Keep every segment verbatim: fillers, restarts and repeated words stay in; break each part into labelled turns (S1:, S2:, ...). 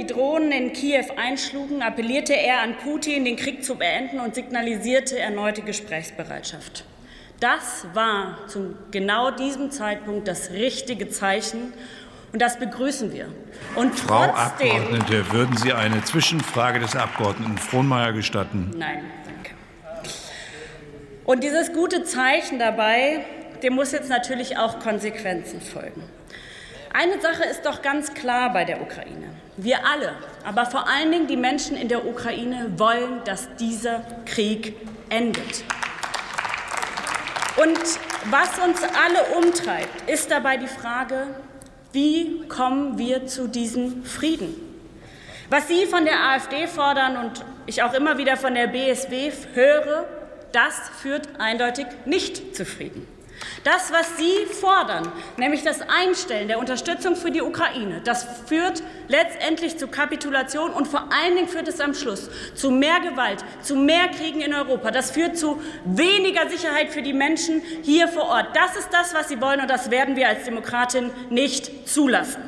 S1: die Drohnen in Kiew einschlugen, appellierte er an Putin, den Krieg zu beenden und signalisierte erneute Gesprächsbereitschaft. Das war zu genau diesem Zeitpunkt das richtige Zeichen, und das begrüßen wir. Und
S2: Frau
S1: trotzdem,
S2: Abgeordnete, würden Sie eine Zwischenfrage des Abgeordneten Frohnmayer gestatten?
S1: Nein, danke. Und dieses gute Zeichen dabei, dem muss jetzt natürlich auch Konsequenzen folgen. Eine Sache ist doch ganz klar bei der Ukraine. Wir alle, aber vor allen Dingen die Menschen in der Ukraine, wollen, dass dieser Krieg endet. Und was uns alle umtreibt, ist dabei die Frage, wie kommen wir zu diesem Frieden? Was Sie von der AfD fordern und ich auch immer wieder von der B S W höre, das führt eindeutig nicht zu Frieden. Das, was Sie fordern, nämlich das Einstellen der Unterstützung für die Ukraine, das führt letztendlich zu Kapitulation und vor allen Dingen führt es am Schluss zu mehr Gewalt, zu mehr Kriegen in Europa. Das führt zu weniger Sicherheit für die Menschen hier vor Ort. Das ist das, was Sie wollen, und das werden wir als Demokratin nicht zulassen.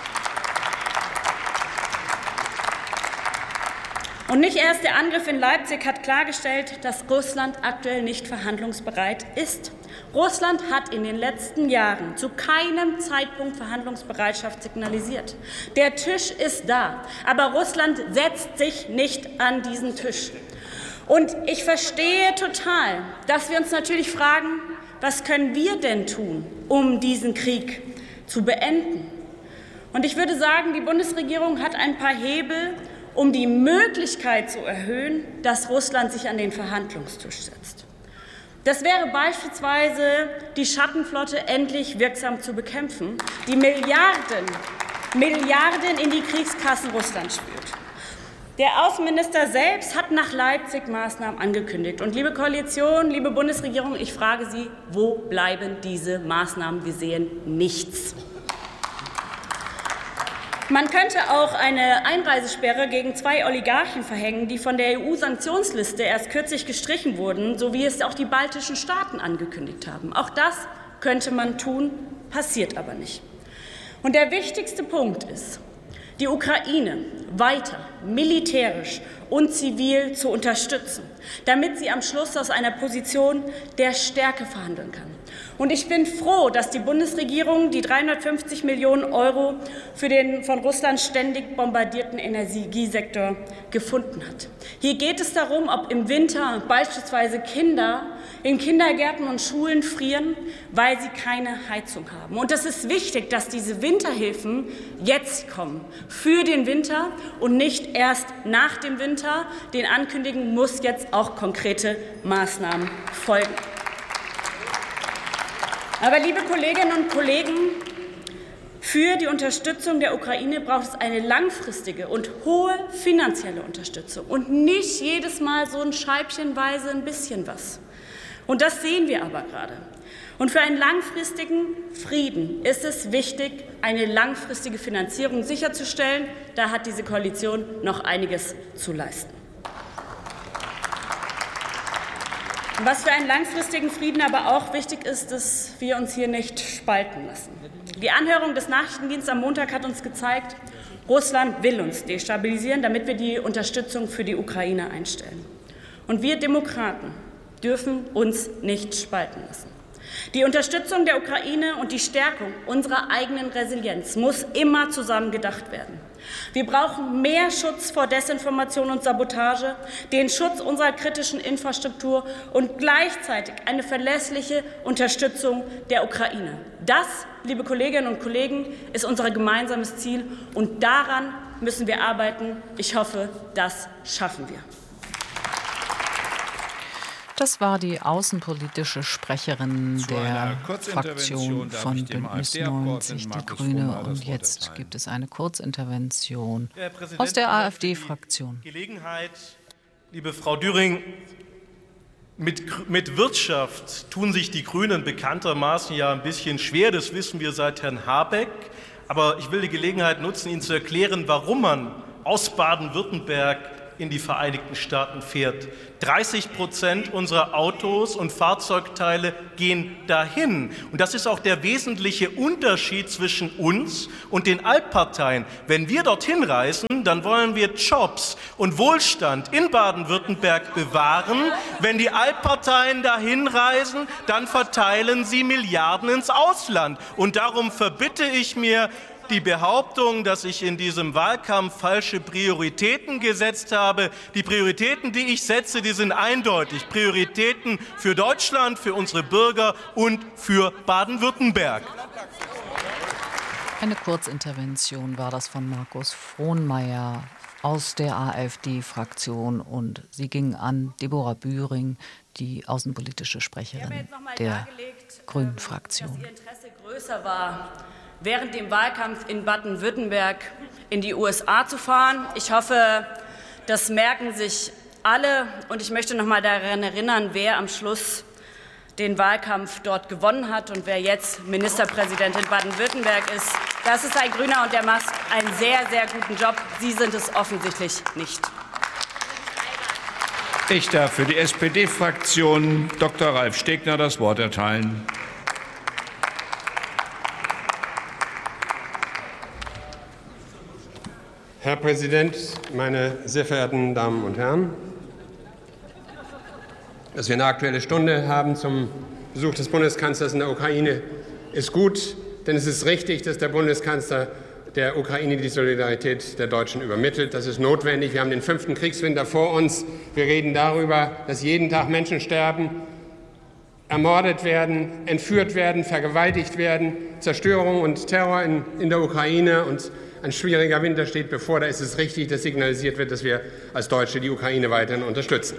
S1: Und nicht erst der Angriff in Leipzig hat klargestellt, dass Russland aktuell nicht verhandlungsbereit ist. Russland hat in den letzten Jahren zu keinem Zeitpunkt Verhandlungsbereitschaft signalisiert. Der Tisch ist da, aber Russland setzt sich nicht an diesen Tisch. Und ich verstehe total, dass wir uns natürlich fragen, was können wir denn tun, um diesen Krieg zu beenden? Und ich würde sagen, die Bundesregierung hat ein paar Hebel, um die Möglichkeit zu erhöhen, dass Russland sich an den Verhandlungstisch setzt. Das wäre beispielsweise, die Schattenflotte endlich wirksam zu bekämpfen, die Milliarden, Milliarden in die Kriegskassen Russlands spült. Der Außenminister selbst hat nach Leipzig Maßnahmen angekündigt. Und liebe Koalition, liebe Bundesregierung, ich frage Sie, wo bleiben diese Maßnahmen? Wir sehen nichts. Man könnte auch eine Einreisesperre gegen zwei Oligarchen verhängen, die von der E U-Sanktionsliste erst kürzlich gestrichen wurden, so wie es auch die baltischen Staaten angekündigt haben. Auch das könnte man tun, passiert aber nicht. Und der wichtigste Punkt ist, die Ukraine weiter militärisch und zivil zu unterstützen, damit sie am Schluss aus einer Position der Stärke verhandeln kann. Und ich bin froh, dass die Bundesregierung die dreihundertfünfzig Millionen Euro für den von Russland ständig bombardierten Energiesektor gefunden hat. Hier geht es darum, ob im Winter beispielsweise Kinder in Kindergärten und Schulen frieren, weil sie keine Heizung haben. Und es ist wichtig, dass diese Winterhilfen jetzt kommen, für den Winter und nicht erst nach dem Winter. Den Ankündigungen muss jetzt auch konkrete Maßnahmen folgen. Aber, liebe Kolleginnen und Kollegen, für die Unterstützung der Ukraine braucht es eine langfristige und hohe finanzielle Unterstützung und nicht jedes Mal so ein scheibchenweise ein bisschen was. Und das sehen wir aber gerade. Und für einen langfristigen Frieden ist es wichtig, eine langfristige Finanzierung sicherzustellen. Da hat diese Koalition noch einiges zu leisten. Was für einen langfristigen Frieden aber auch wichtig ist, dass wir uns hier nicht spalten lassen. Die Anhörung des Nachrichtendienstes am Montag hat uns gezeigt, Russland will uns destabilisieren, damit wir die Unterstützung für die Ukraine einstellen. Und wir Demokraten dürfen uns nicht spalten lassen. Die Unterstützung der Ukraine und die Stärkung unserer eigenen Resilienz muss immer zusammen gedacht werden. Wir brauchen mehr Schutz vor Desinformation und Sabotage, den Schutz unserer kritischen Infrastruktur und gleichzeitig eine verlässliche Unterstützung der Ukraine. Das, liebe Kolleginnen und Kollegen, ist unser gemeinsames Ziel, und daran müssen wir arbeiten. Ich hoffe, das schaffen wir.
S3: Das war die außenpolitische Sprecherin der Fraktion von Bündnis neunzig Die Grüne. Und jetzt gibt es eine Kurzintervention aus der AfD-Fraktion.
S4: Gelegenheit, liebe Frau Düring, mit, mit Wirtschaft tun sich die Grünen bekanntermaßen ja ein bisschen schwer. Das wissen wir seit Herrn Habeck. Aber ich will die Gelegenheit nutzen, Ihnen zu erklären, warum man aus Baden-Württemberg in die Vereinigten Staaten fährt. dreißig Prozent unserer Autos und Fahrzeugteile gehen dahin. Und das ist auch der wesentliche Unterschied zwischen uns und den Altparteien. Wenn wir dorthin reisen, dann wollen wir Jobs und Wohlstand in Baden-Württemberg bewahren. Wenn die Altparteien dahin reisen, dann verteilen sie Milliarden ins Ausland. Und darum verbitte ich mir die Behauptung, dass ich in diesem Wahlkampf falsche Prioritäten gesetzt habe. Die Prioritäten, die ich setze, die sind eindeutig. Prioritäten für Deutschland, für unsere Bürger und für Baden-Württemberg.
S3: Eine Kurzintervention war das von Markus Frohnmaier aus der AfD-Fraktion und sie ging an Deborah Bühring, die außenpolitische Sprecherin der Grünen-Fraktion.
S1: Dass Ihr Interesse größer war, während dem Wahlkampf in Baden-Württemberg in die U S A zu fahren. Ich hoffe, das merken sich alle. Und ich möchte noch mal daran erinnern, wer am Schluss den Wahlkampf dort gewonnen hat und wer jetzt Ministerpräsident in Baden-Württemberg ist. Das ist ein Grüner und der macht einen sehr, sehr guten Job. Sie sind es offensichtlich nicht.
S2: Ich darf für die S P D-Fraktion Doktor Ralf Stegner das Wort erteilen.
S5: Herr Präsident, meine sehr verehrten Damen und Herren! Dass wir eine Aktuelle Stunde haben zum Besuch des Bundeskanzlers in der Ukraine, ist gut, denn es ist richtig, dass der Bundeskanzler der Ukraine die Solidarität der Deutschen übermittelt. Das ist notwendig. Wir haben den fünften Kriegswinter vor uns. Wir reden darüber, dass jeden Tag Menschen sterben, ermordet werden, entführt werden, vergewaltigt werden, Zerstörung und Terror in, in der Ukraine, und ein schwieriger Winter steht bevor. Da ist es richtig, dass signalisiert wird, dass wir als Deutsche die Ukraine weiterhin unterstützen.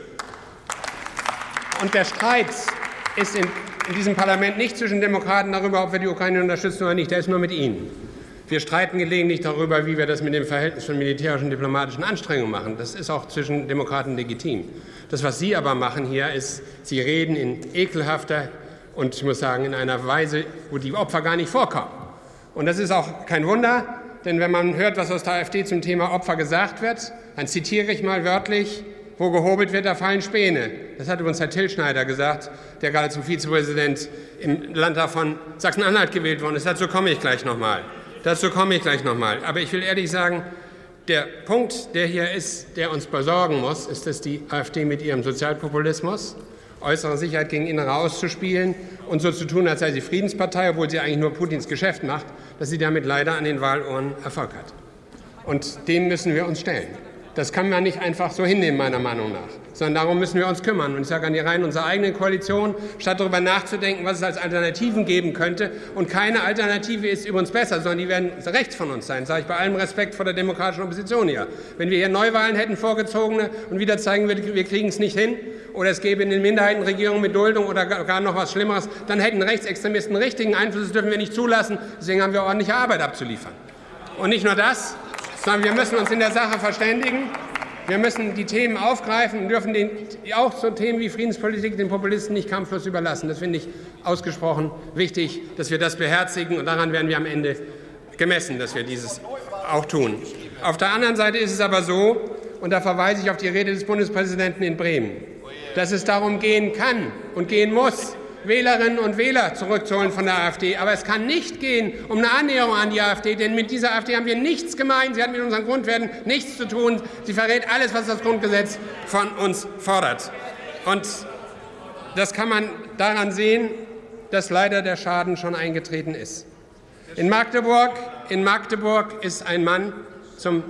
S5: Und der Streit ist in, in diesem Parlament nicht zwischen Demokraten darüber, ob wir die Ukraine unterstützen oder nicht. Der ist nur mit Ihnen. Wir streiten gelegentlich darüber, wie wir das mit dem Verhältnis von militärischen und diplomatischen Anstrengungen machen. Das ist auch zwischen Demokraten legitim. Das, was Sie aber machen hier, ist, Sie reden in ekelhafter und, ich muss sagen, in einer Weise, wo die Opfer gar nicht vorkommen. Und das ist auch kein Wunder, denn wenn man hört, was aus der AfD zum Thema Opfer gesagt wird, dann zitiere ich mal wörtlich: Wo gehobelt wird, da fallen Späne. Das hat übrigens Herr Till Schneider gesagt, der gerade zum Vizepräsident im Landtag von Sachsen-Anhalt gewählt worden ist. Dazu komme ich gleich noch mal. Dazu komme ich gleich noch mal. Aber ich will ehrlich sagen, der Punkt, der hier ist, der uns besorgen muss, ist, dass die AfD mit ihrem Sozialpopulismus äußere Sicherheit gegen innere auszuspielen und so zu tun, als sei sie Friedenspartei, obwohl sie eigentlich nur Putins Geschäft macht, dass sie damit leider an den Wahlurnen Erfolg hat. Und dem müssen wir uns stellen. Das kann man nicht einfach so hinnehmen, meiner Meinung nach, sondern darum müssen wir uns kümmern. Und ich sage an die Reihen unserer eigenen Koalition, statt darüber nachzudenken, was es als Alternativen geben könnte. Und keine Alternative ist übrigens besser, sondern die werden rechts von uns sein, sage ich bei allem Respekt vor der demokratischen Opposition hier. Wenn wir hier Neuwahlen hätten, vorgezogene, und wieder zeigen würden, wir kriegen es nicht hin, oder es gäbe in den Minderheitenregierungen mit Duldung oder gar noch was Schlimmeres, dann hätten Rechtsextremisten richtigen Einfluss. Das dürfen wir nicht zulassen. Deswegen haben wir ordentliche Arbeit abzuliefern. Und nicht nur das, sondern wir müssen uns in der Sache verständigen. Wir müssen die Themen aufgreifen und dürfen den, auch so Themen wie Friedenspolitik den Populisten nicht kampflos überlassen. Das finde ich ausgesprochen wichtig, dass wir das beherzigen. Und daran werden wir am Ende gemessen, dass wir dieses auch tun. Auf der anderen Seite ist es aber so, und da verweise ich auf die Rede des Bundespräsidenten in Bremen, dass es darum gehen kann und gehen muss, Wählerinnen und Wähler zurückzuholen von der AfD. Aber es kann nicht gehen um eine Annäherung an die AfD, denn mit dieser AfD haben wir nichts gemein. Sie hat mit unseren Grundwerten nichts zu tun. Sie verrät alles, was das Grundgesetz von uns fordert. Und das kann man daran sehen, dass leider der Schaden schon eingetreten ist. In Magdeburg, in Magdeburg ist ein Mann zum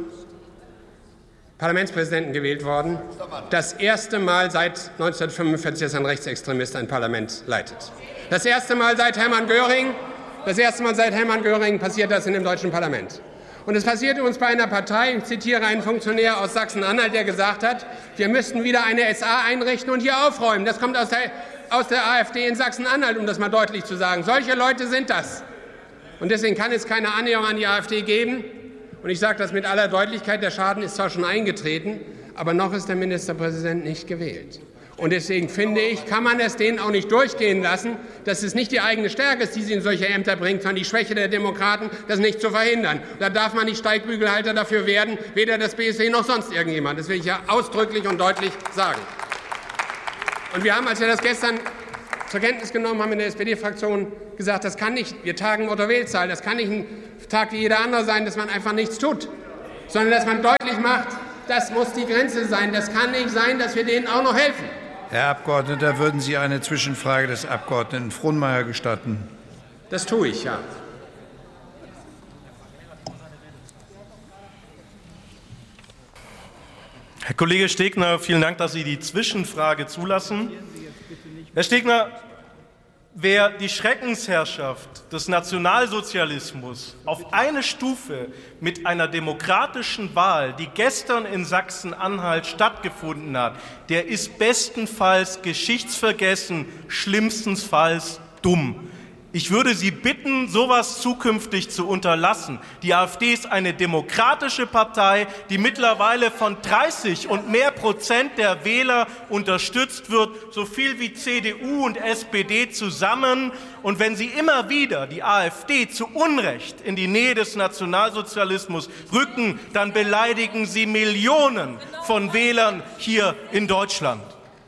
S5: Parlamentspräsidenten gewählt worden. Das erste Mal seit neunzehnhundertfünfundvierzig, dass ein Rechtsextremist ein Parlament leitet. Das erste Mal seit Hermann Göring, das erste Mal seit Hermann Göring passiert das in dem deutschen Parlament. Und es passierte uns bei einer Partei, ich zitiere einen Funktionär aus Sachsen-Anhalt, der gesagt hat, wir müssten wieder eine S A einrichten und hier aufräumen. Das kommt aus der, aus der AfD in Sachsen-Anhalt, um das mal deutlich zu sagen. Solche Leute sind das. Und deswegen kann es keine Annäherung an die AfD geben. Und ich sage das mit aller Deutlichkeit, der Schaden ist zwar schon eingetreten, aber noch ist der Ministerpräsident nicht gewählt. Und deswegen finde ich, kann man es denen auch nicht durchgehen lassen, dass es nicht die eigene Stärke ist, die sie in solche Ämter bringt, sondern die Schwäche der Demokraten, das nicht zu verhindern. Da darf man nicht Steigbügelhalter dafür werden, weder das B S W noch sonst irgendjemand. Das will ich ja ausdrücklich und deutlich sagen. Und wir haben, als wir das gestern zur Kenntnis genommen haben in der S P D-Fraktion, gesagt, das kann nicht, wir tagen unter Wählzahl, das kann nicht ein Tag wie jeder andere sein, dass man einfach nichts tut, sondern dass man deutlich macht, das muss die Grenze sein. Das kann nicht sein, dass wir denen auch noch helfen.
S2: Herr Abgeordneter, würden Sie eine Zwischenfrage des Abgeordneten Frohnmayer gestatten?
S5: Das tue ich, ja.
S4: Herr Kollege Stegner, vielen Dank, dass Sie die Zwischenfrage zulassen. Herr Stegner, wer die Schreckensherrschaft des Nationalsozialismus auf eine Stufe mit einer demokratischen Wahl, die gestern in Sachsen-Anhalt stattgefunden hat, der ist bestenfalls geschichtsvergessen, schlimmstenfalls dumm. Ich würde Sie bitten, sowas zukünftig zu unterlassen. Die AfD ist eine demokratische Partei, die mittlerweile von dreißig und mehr Prozent der Wähler unterstützt wird, so viel wie C D U und S P D zusammen. Und wenn Sie immer wieder die AfD zu Unrecht in die Nähe des Nationalsozialismus rücken, dann beleidigen Sie Millionen von Wählern hier in Deutschland.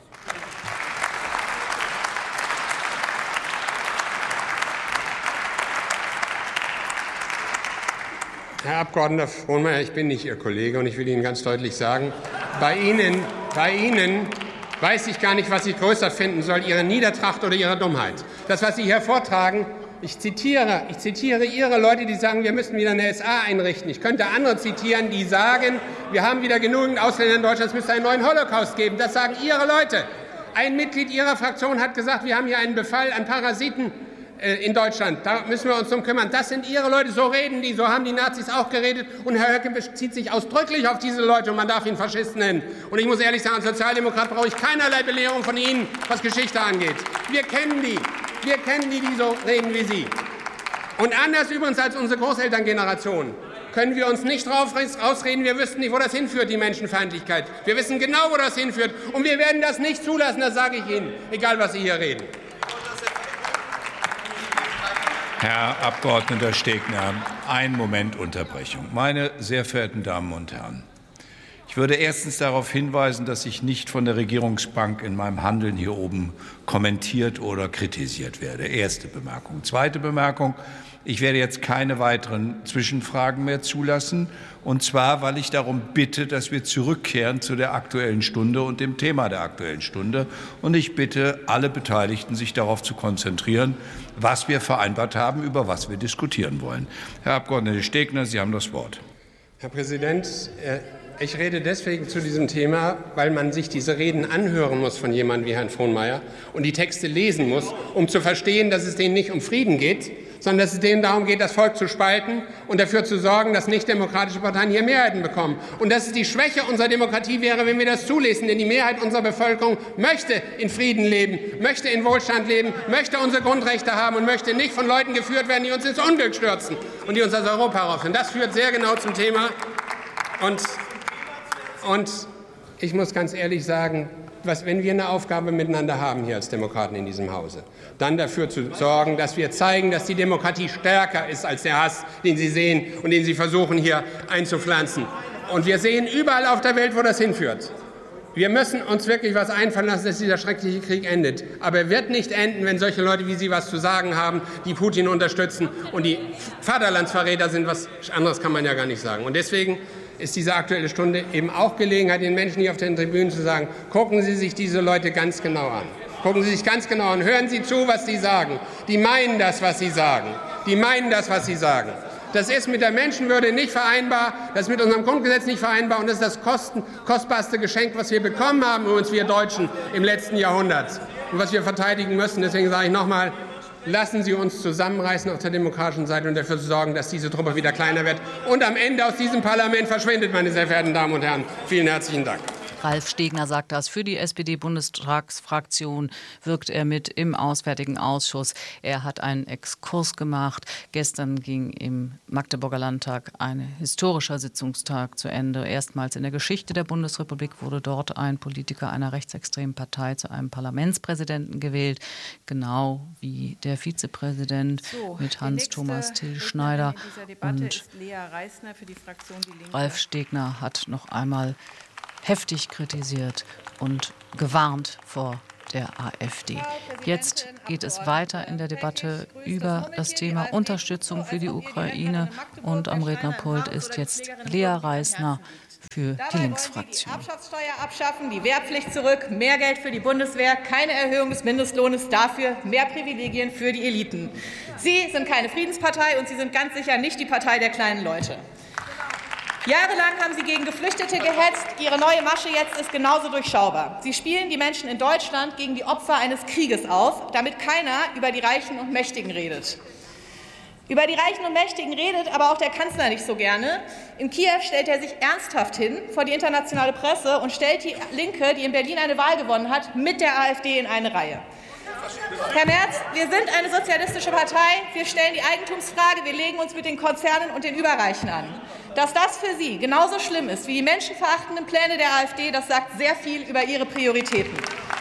S5: Herr Abgeordneter Frohnmayer, ich bin nicht Ihr Kollege, und ich will Ihnen ganz deutlich sagen, bei Ihnen, bei Ihnen weiß ich gar nicht, was ich größer finden soll, Ihre Niedertracht oder Ihre Dummheit. Das, was Sie hier vortragen, ich zitiere, ich zitiere Ihre Leute, die sagen, wir müssen wieder eine S A einrichten. Ich könnte andere zitieren, die sagen, wir haben wieder genügend Ausländer in Deutschland, es müsste einen neuen Holocaust geben. Das sagen Ihre Leute. Ein Mitglied Ihrer Fraktion hat gesagt, wir haben hier einen Befall an Parasiten in Deutschland. Da müssen wir uns drum kümmern. Das sind Ihre Leute, so reden die, so haben die Nazis auch geredet. Und Herr Höcke bezieht sich ausdrücklich auf diese Leute, und man darf ihn Faschisten nennen. Und ich muss ehrlich sagen, als Sozialdemokrat brauche ich keinerlei Belehrung von Ihnen, was Geschichte angeht. Wir kennen die. Wir kennen die, die so reden wie Sie. Und anders übrigens als unsere Großelterngeneration können wir uns nicht drauf ausreden, wir wüssten nicht, wo das hinführt, die Menschenfeindlichkeit. Wir wissen genau, wo das hinführt. Und wir werden das nicht zulassen, das sage ich Ihnen, egal was Sie hier reden.
S2: Herr Abgeordneter Stegner, einen Moment Unterbrechung. Meine sehr verehrten Damen und Herren, ich würde erstens darauf hinweisen, dass ich nicht von der Regierungsbank in meinem Handeln hier oben kommentiert oder kritisiert werde. Erste Bemerkung. Zweite Bemerkung. Ich werde jetzt keine weiteren Zwischenfragen mehr zulassen, und zwar, weil ich darum bitte, dass wir zurückkehren zu der Aktuellen Stunde und dem Thema der Aktuellen Stunde. Und ich bitte alle Beteiligten, sich darauf zu konzentrieren, was wir vereinbart haben, über was wir diskutieren wollen. Herr Abgeordneter Stegner, Sie haben das Wort.
S5: Herr Präsident, ich rede deswegen zu diesem Thema, weil man sich diese Reden anhören muss von jemandem wie Herrn Frohnmayer und die Texte lesen muss, um zu verstehen, dass es denen nicht um Frieden geht, sondern dass es denen darum geht, das Volk zu spalten und dafür zu sorgen, dass nichtdemokratische Parteien hier Mehrheiten bekommen. Und dass es die Schwäche unserer Demokratie wäre, wenn wir das zulassen. Denn die Mehrheit unserer Bevölkerung möchte in Frieden leben, möchte in Wohlstand leben, möchte unsere Grundrechte haben und möchte nicht von Leuten geführt werden, die uns ins Unglück stürzen und die uns aus Europa rausführen. Das führt sehr genau zum Thema. Und, und ich muss ganz ehrlich sagen, was, wenn wir eine Aufgabe miteinander haben hier als Demokraten in diesem Hause, dann dafür zu sorgen, dass wir zeigen, dass die Demokratie stärker ist als der Hass, den Sie sehen und den Sie versuchen hier einzupflanzen. Und wir sehen überall auf der Welt, wo das hinführt. Wir müssen uns wirklich was einfallen lassen, dass dieser schreckliche Krieg endet. Aber er wird nicht enden, wenn solche Leute wie Sie was zu sagen haben, die Putin unterstützen und die Vaterlandsverräter sind. Was anderes kann man ja gar nicht sagen. Und deswegen ist diese Aktuelle Stunde eben auch Gelegenheit, den Menschen hier auf den Tribünen zu sagen, gucken Sie sich diese Leute ganz genau an. Gucken Sie sich ganz genau an. Hören Sie zu, was Sie sagen. Die meinen das, was Sie sagen. Die meinen das, was Sie sagen. Das ist mit der Menschenwürde nicht vereinbar. Das ist mit unserem Grundgesetz nicht vereinbar. Und das ist das kosten, kostbarste Geschenk, was wir bekommen haben, uns wir Deutschen im letzten Jahrhundert. Und was wir verteidigen müssen. Deswegen sage ich nochmal, lassen Sie uns zusammenreißen auf der demokratischen Seite und dafür sorgen, dass diese Truppe wieder kleiner wird und am Ende aus diesem Parlament verschwindet, meine sehr verehrten Damen und Herren. Vielen herzlichen Dank.
S3: Ralf Stegner sagt das. Für die S P D-Bundestagsfraktion wirkt er mit im Auswärtigen Ausschuss. Er hat einen Exkurs gemacht. Gestern ging im Magdeburger Landtag ein historischer Sitzungstag zu Ende. Erstmals in der Geschichte der Bundesrepublik wurde dort ein Politiker einer rechtsextremen Partei zu einem Parlamentspräsidenten gewählt. Genau wie der Vizepräsident so, mit Hans-Thomas Till Schneider. Und Ralf Stegner hat noch einmal heftig kritisiert und gewarnt vor der AfD. Jetzt geht es weiter in der Debatte über das Thema Unterstützung für die Ukraine und am Rednerpult ist jetzt Lea Reisner für die Linksfraktion.
S6: Erbschaftssteuer abschaffen, die Wehrpflicht zurück, mehr Geld für die Bundeswehr, keine Erhöhung des Mindestlohnes, dafür mehr Privilegien für die Eliten. Sie sind keine Friedenspartei und Sie sind ganz sicher nicht die Partei der kleinen Leute. Jahrelang haben Sie gegen Geflüchtete gehetzt. Ihre neue Masche jetzt ist genauso durchschaubar. Sie spielen die Menschen in Deutschland gegen die Opfer eines Krieges auf, damit keiner über die Reichen und Mächtigen redet. Über die Reichen und Mächtigen redet aber auch der Kanzler nicht so gerne. In Kiew stellt er sich ernsthaft hin vor die internationale Presse und stellt die Linke, die in Berlin eine Wahl gewonnen hat, mit der AfD in eine Reihe. Herr Merz, wir sind eine sozialistische Partei. Wir stellen die Eigentumsfrage. Wir legen uns mit den Konzernen und den Überreichen an. Dass das für Sie genauso schlimm ist wie die menschenverachtenden Pläne der AfD, das sagt sehr viel über Ihre Prioritäten.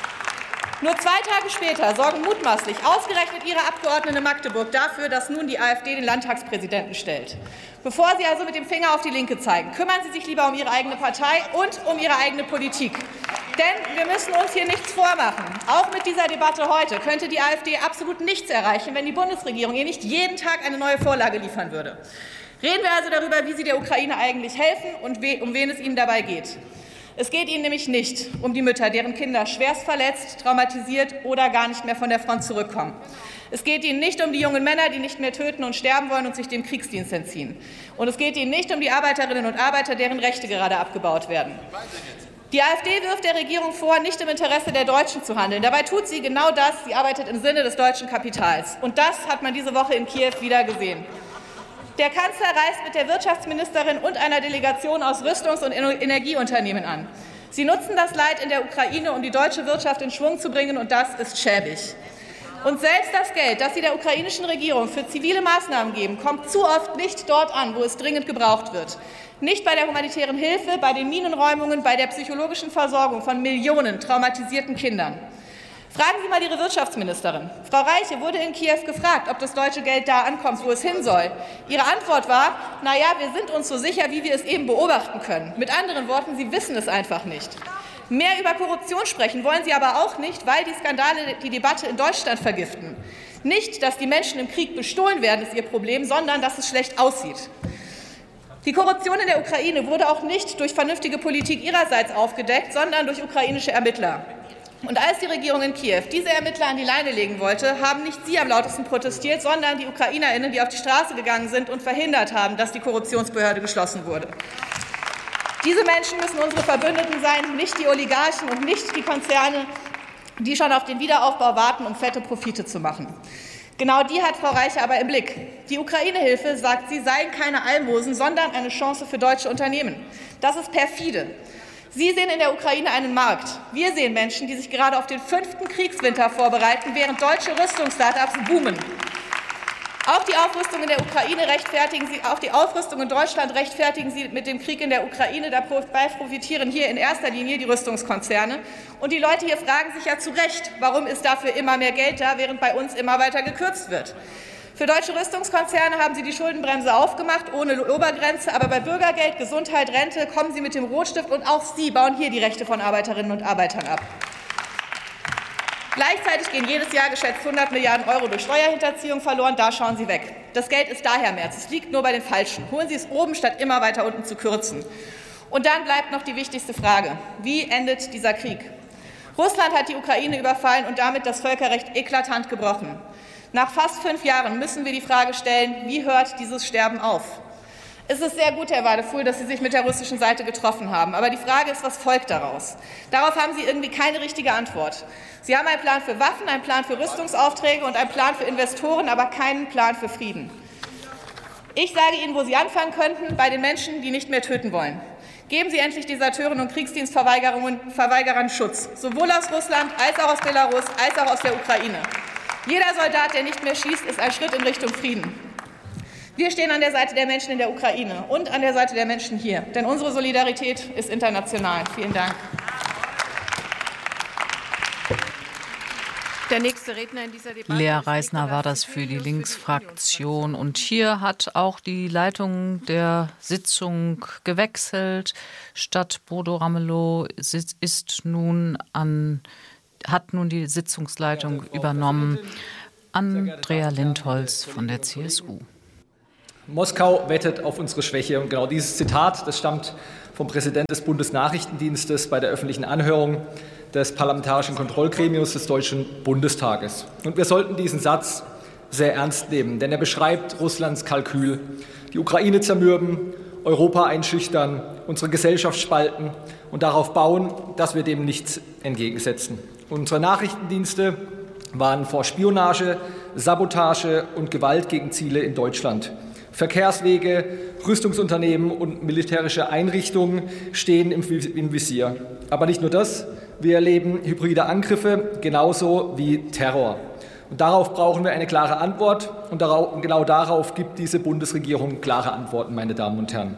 S6: Nur zwei Tage später sorgen mutmaßlich ausgerechnet Ihre Abgeordneten in Magdeburg dafür, dass nun die AfD den Landtagspräsidenten stellt. Bevor Sie also mit dem Finger auf die Linke zeigen, kümmern Sie sich lieber um Ihre eigene Partei und um Ihre eigene Politik. Denn wir müssen uns hier nichts vormachen. Auch mit dieser Debatte heute könnte die AfD absolut nichts erreichen, wenn die Bundesregierung ihr nicht jeden Tag eine neue Vorlage liefern würde. Reden wir also darüber, wie Sie der Ukraine eigentlich helfen und um wen es Ihnen dabei geht. Es geht Ihnen nämlich nicht um die Mütter, deren Kinder schwerst verletzt, traumatisiert oder gar nicht mehr von der Front zurückkommen. Es geht Ihnen nicht um die jungen Männer, die nicht mehr töten und sterben wollen und sich dem Kriegsdienst entziehen. Und es geht Ihnen nicht um die Arbeiterinnen und Arbeiter, deren Rechte gerade abgebaut werden. Die AfD wirft der Regierung vor, nicht im Interesse der Deutschen zu handeln. Dabei tut sie genau das. Sie arbeitet im Sinne des deutschen Kapitals. Und das hat man diese Woche in Kiew wieder gesehen. Der Kanzler reist mit der Wirtschaftsministerin und einer Delegation aus Rüstungs- und Energieunternehmen an. Sie nutzen das Leid in der Ukraine, um die deutsche Wirtschaft in Schwung zu bringen, und das ist schäbig. Und selbst das Geld, das Sie der ukrainischen Regierung für zivile Maßnahmen geben, kommt zu oft nicht dort an, wo es dringend gebraucht wird. Nicht bei der humanitären Hilfe, bei den Minenräumungen, bei der psychologischen Versorgung von Millionen traumatisierten Kindern. Fragen Sie mal Ihre Wirtschaftsministerin. Frau Reiche wurde in Kiew gefragt, ob das deutsche Geld da ankommt, wo es hin soll. Ihre Antwort war, na ja, wir sind uns so sicher, wie wir es eben beobachten können. Mit anderen Worten, Sie wissen es einfach nicht. Mehr über Korruption sprechen wollen Sie aber auch nicht, weil die Skandale die Debatte in Deutschland vergiften. Nicht, dass die Menschen im Krieg bestohlen werden, ist Ihr Problem, sondern dass es schlecht aussieht. Die Korruption in der Ukraine wurde auch nicht durch vernünftige Politik Ihrerseits aufgedeckt, sondern durch ukrainische Ermittler. Und als die Regierung in Kiew diese Ermittler an die Leine legen wollte, haben nicht Sie am lautesten protestiert, sondern die UkrainerInnen, die auf die Straße gegangen sind und verhindert haben, dass die Korruptionsbehörde geschlossen wurde. Diese Menschen müssen unsere Verbündeten sein, nicht die Oligarchen und nicht die Konzerne, die schon auf den Wiederaufbau warten, um fette Profite zu machen. Genau die hat Frau Reiche aber im Blick. Die Ukraine-Hilfe, sagt sie, seien keine Almosen, sondern eine Chance für deutsche Unternehmen. Das ist perfide. Sie sehen in der Ukraine einen Markt. Wir sehen Menschen, die sich gerade auf den fünften Kriegswinter vorbereiten, während deutsche Rüstungsstartups boomen. Auch die Aufrüstung in der Ukraine rechtfertigen Sie, auch die Aufrüstung in Deutschland rechtfertigen Sie mit dem Krieg in der Ukraine. Dabei profitieren hier in erster Linie die Rüstungskonzerne. Und die Leute hier fragen sich ja zu Recht, warum ist dafür immer mehr Geld da, während bei uns immer weiter gekürzt wird. Für deutsche Rüstungskonzerne haben Sie die Schuldenbremse aufgemacht, ohne Obergrenze. Aber bei Bürgergeld, Gesundheit, Rente kommen Sie mit dem Rotstift, und auch Sie bauen hier die Rechte von Arbeiterinnen und Arbeitern ab. Gleichzeitig gehen jedes Jahr geschätzt hundert Milliarden Euro durch Steuerhinterziehung verloren. Da schauen Sie weg. Das Geld ist da, Herr Merz. Es liegt nur bei den Falschen. Holen Sie es oben, statt immer weiter unten zu kürzen. Und dann bleibt noch die wichtigste Frage. Wie endet dieser Krieg? Russland hat die Ukraine überfallen und damit das Völkerrecht eklatant gebrochen. Nach fast fünf Jahren müssen wir die Frage stellen, wie hört dieses Sterben auf? Es ist sehr gut, Herr Wadefuhl, dass Sie sich mit der russischen Seite getroffen haben. Aber die Frage ist, was folgt daraus? Darauf haben Sie irgendwie keine richtige Antwort. Sie haben einen Plan für Waffen, einen Plan für Rüstungsaufträge und einen Plan für Investoren, aber keinen Plan für Frieden. Ich sage Ihnen, wo Sie anfangen könnten, bei den Menschen, die nicht mehr töten wollen. Geben Sie endlich Deserteuren und Kriegsdienstverweigerern Schutz, sowohl aus Russland als auch aus Belarus, als auch aus der Ukraine. Jeder Soldat, der nicht mehr schießt, ist ein Schritt in Richtung Frieden. Wir stehen an der Seite der Menschen in der Ukraine und an der Seite der Menschen hier, denn unsere Solidarität ist international. Vielen Dank.
S3: Der nächste Redner in dieser Debatte. Lea Reisner war das für die Linksfraktion. Und hier hat auch die Leitung der Sitzung gewechselt. Statt Bodo Ramelow ist nun an, hat nun die Sitzungsleitung übernommen Andrea Lindholz von der C S U.
S7: Moskau wettet auf unsere Schwäche. Und genau dieses Zitat, das stammt vom Präsidenten des Bundesnachrichtendienstes bei der öffentlichen Anhörung des Parlamentarischen Kontrollgremiums des Deutschen Bundestages. Und wir sollten diesen Satz sehr ernst nehmen, denn er beschreibt Russlands Kalkül. Die Ukraine zermürben, Europa einschüchtern, unsere Gesellschaft spalten und darauf bauen, dass wir dem nichts entgegensetzen. Unsere Nachrichtendienste warnen vor Spionage, Sabotage und Gewalt gegen Ziele in Deutschland. Verkehrswege, Rüstungsunternehmen und militärische Einrichtungen stehen im Visier. Aber nicht nur das, wir erleben hybride Angriffe genauso wie Terror. Und darauf brauchen wir eine klare Antwort. Und darauf, genau darauf gibt diese Bundesregierung klare Antworten, meine Damen und Herren.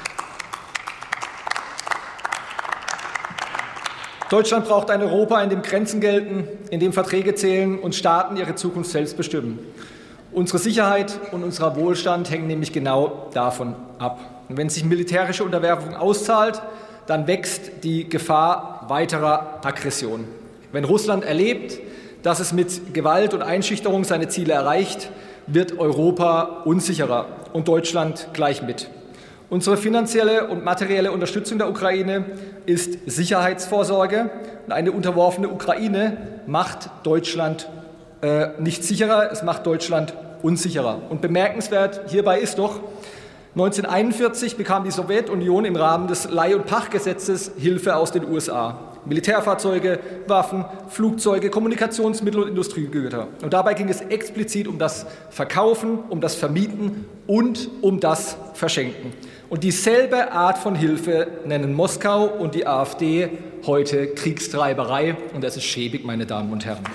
S7: Deutschland braucht ein Europa, in dem Grenzen gelten, in dem Verträge zählen und Staaten ihre Zukunft selbst bestimmen. Unsere Sicherheit und unser Wohlstand hängen nämlich genau davon ab. Und wenn sich militärische Unterwerfung auszahlt, dann wächst die Gefahr weiterer Aggression. Wenn Russland erlebt, dass es mit Gewalt und Einschüchterung seine Ziele erreicht, wird Europa unsicherer und Deutschland gleich mit. Unsere finanzielle und materielle Unterstützung der Ukraine ist Sicherheitsvorsorge. Und eine unterworfene Ukraine macht Deutschland äh, nicht sicherer, es macht Deutschland unsicherer. Und bemerkenswert hierbei ist doch, neunzehnhunderteinundvierzig bekam die Sowjetunion im Rahmen des Leih- und Pachtgesetzes Hilfe aus den U S A. Militärfahrzeuge, Waffen, Flugzeuge, Kommunikationsmittel und Industriegüter. Und dabei ging es explizit um das Verkaufen, um das Vermieten und um das Verschenken. Und dieselbe Art von Hilfe nennen Moskau und die AfD heute Kriegstreiberei. Und das ist schäbig, meine Damen und Herren.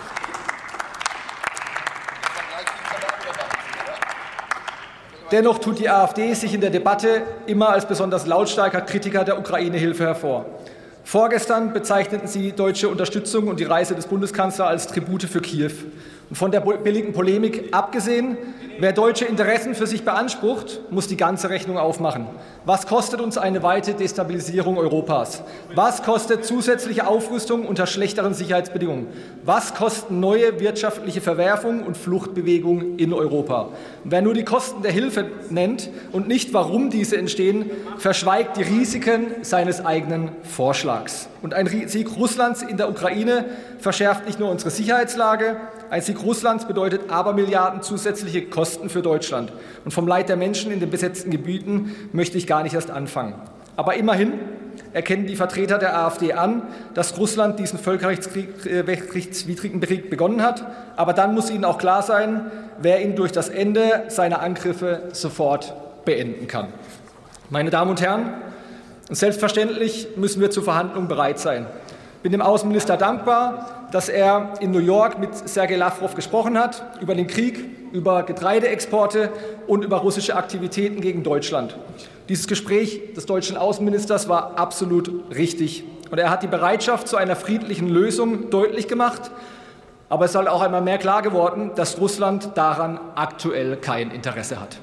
S7: Dennoch tut die AfD sich in der Debatte immer als besonders lautstarker Kritiker der Ukraine-Hilfe hervor. Vorgestern bezeichneten sie deutsche Unterstützung und die Reise des Bundeskanzlers als Tribute für Kiew. Und von der billigen Polemik abgesehen, wer deutsche Interessen für sich beansprucht, muss die ganze Rechnung aufmachen. Was kostet uns eine weite Destabilisierung Europas? Was kostet zusätzliche Aufrüstung unter schlechteren Sicherheitsbedingungen? Was kosten neue wirtschaftliche Verwerfungen und Fluchtbewegungen in Europa? Und wer nur die Kosten der Hilfe nennt und nicht, warum diese entstehen, verschweigt die Risiken seines eigenen Vorschlags. Und ein Sieg Russlands in der Ukraine verschärft nicht nur unsere Sicherheitslage, ein Sieg Russlands bedeutet Abermilliarden zusätzliche Kosten für Deutschland. Und vom Leid der Menschen in den besetzten Gebieten möchte ich gar nicht erst anfangen. Aber immerhin erkennen die Vertreter der AfD an, dass Russland diesen völkerrechtswidrigen Krieg begonnen hat. Aber dann muss ihnen auch klar sein, wer ihn durch das Ende seiner Angriffe sofort beenden kann. Meine Damen und Herren, selbstverständlich müssen wir zu Verhandlungen bereit sein. Ich bin dem Außenminister dankbar, dass er in New York mit Sergei Lavrov gesprochen hat über den Krieg, über Getreideexporte und über russische Aktivitäten gegen Deutschland. Dieses Gespräch des deutschen Außenministers war absolut richtig. Und er hat die Bereitschaft zu einer friedlichen Lösung deutlich gemacht. Aber es ist halt auch einmal mehr klar geworden, dass Russland daran aktuell kein Interesse hat.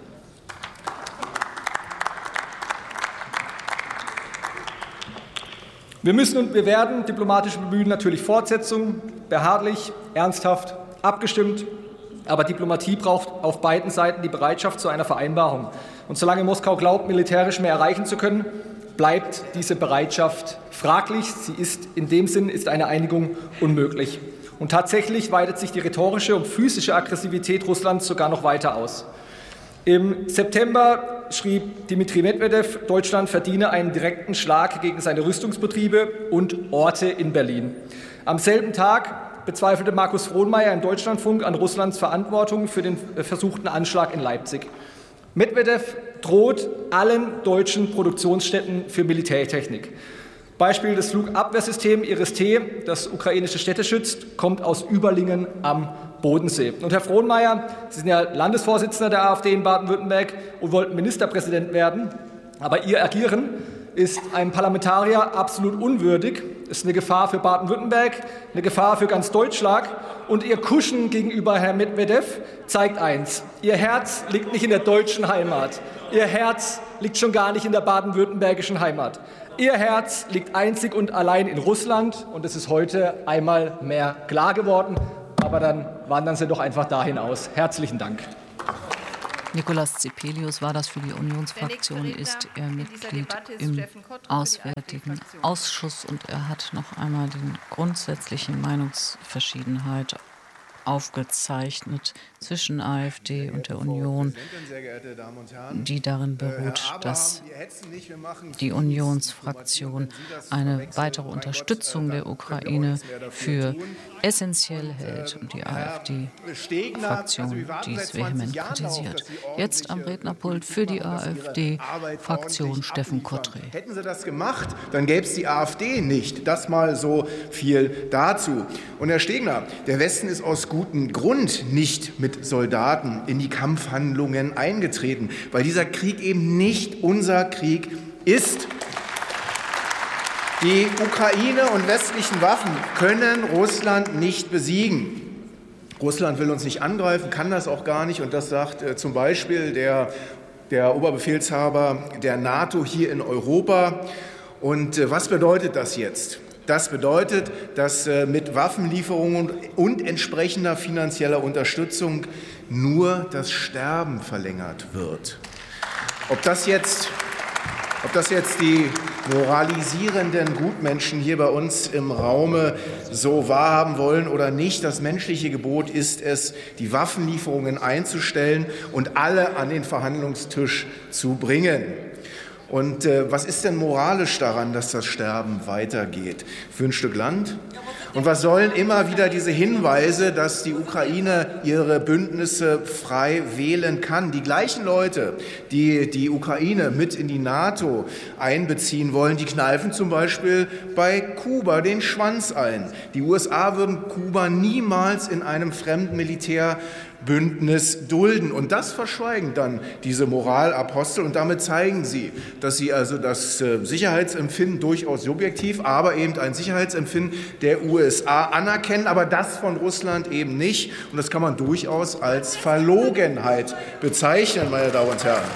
S7: Wir müssen und wir werden diplomatische Bemühen natürlich Fortsetzung, beharrlich, ernsthaft, abgestimmt. Aber Diplomatie braucht auf beiden Seiten die Bereitschaft zu einer Vereinbarung. Und solange Moskau glaubt, militärisch mehr erreichen zu können, bleibt diese Bereitschaft fraglich. Sie ist in dem Sinn ist eine Einigung unmöglich. Und tatsächlich weitet sich die rhetorische und physische Aggressivität Russlands sogar noch weiter aus. Im September schrieb Dmitri Medvedev, Deutschland verdiene einen direkten Schlag gegen seine Rüstungsbetriebe und Orte in Berlin. Am selben Tag bezweifelte Markus Frohnmayer im Deutschlandfunk an Russlands Verantwortung für den versuchten Anschlag in Leipzig. Medvedev droht allen deutschen Produktionsstätten für Militärtechnik. Beispiel das Flugabwehrsystem Iris-T, das ukrainische Städte schützt, kommt aus Überlingen am Bodensee. Und Herr Frohnmayer, Sie sind ja Landesvorsitzender der AfD in Baden-Württemberg und wollten Ministerpräsident werden, aber Ihr Agieren ist einem Parlamentarier absolut unwürdig, ist eine Gefahr für Baden-Württemberg, eine Gefahr für ganz Deutschland. Und Ihr Kuschen gegenüber Herrn Medvedev zeigt eins: Ihr Herz liegt nicht in der deutschen Heimat. Ihr Herz liegt schon gar nicht in der baden-württembergischen Heimat. Ihr Herz liegt einzig und allein in Russland. Und es ist heute einmal mehr klar geworden. Aber dann wandern Sie doch einfach dahin aus. Herzlichen Dank.
S3: Nikolaus Zepelius war das für die Unionsfraktion, ist er Mitglied im Auswärtigen Ausschuss und er hat noch einmal die grundsätzliche Meinungsverschiedenheit aufgezeichnet zwischen AfD und der Union, die darin beruht, dass die Unionsfraktion eine weitere Unterstützung der Ukraine für essentiell hält und die AfD-Fraktion dies vehement kritisiert. Jetzt am Rednerpult für die AfD-Fraktion Steffen Kottrey.
S8: Hätten Sie das gemacht, dann gäbe es die AfD nicht. Das mal so viel dazu. Und Herr Stegner, der Westen ist aus gutem Grund nicht mit Soldaten in die Kampfhandlungen eingetreten, weil dieser Krieg eben nicht unser Krieg ist. Die Ukraine und westlichen Waffen können Russland nicht besiegen. Russland will uns nicht angreifen, kann das auch gar nicht. Und das sagt äh, zum Beispiel der, der Oberbefehlshaber der NATO hier in Europa. Und äh, was bedeutet das jetzt? Das bedeutet, dass äh, mit Waffenlieferungen und entsprechender finanzieller Unterstützung nur das Sterben verlängert wird. Ob das jetzt Ob das jetzt die moralisierenden Gutmenschen hier bei uns im Raume so wahrhaben wollen oder nicht, das menschliche Gebot ist es, die Waffenlieferungen einzustellen und alle an den Verhandlungstisch zu bringen. Und äh, was ist denn moralisch daran, dass das Sterben weitergeht? Für ein Stück Land? Und was sollen immer wieder diese Hinweise, dass die Ukraine ihre Bündnisse frei wählen kann? Die gleichen Leute, die die Ukraine mit in die NATO einbeziehen wollen, die kneifen zum Beispiel bei Kuba den Schwanz ein. Die U S A würden Kuba niemals in einem fremden Militärbündnis dulden. Und das verschweigen dann diese Moralapostel. Und damit zeigen sie, dass sie also das Sicherheitsempfinden durchaus subjektiv, aber eben ein Sicherheitsempfinden der U S A anerkennen, aber das von Russland eben nicht. Und das kann man durchaus als Verlogenheit bezeichnen, meine Damen und Herren.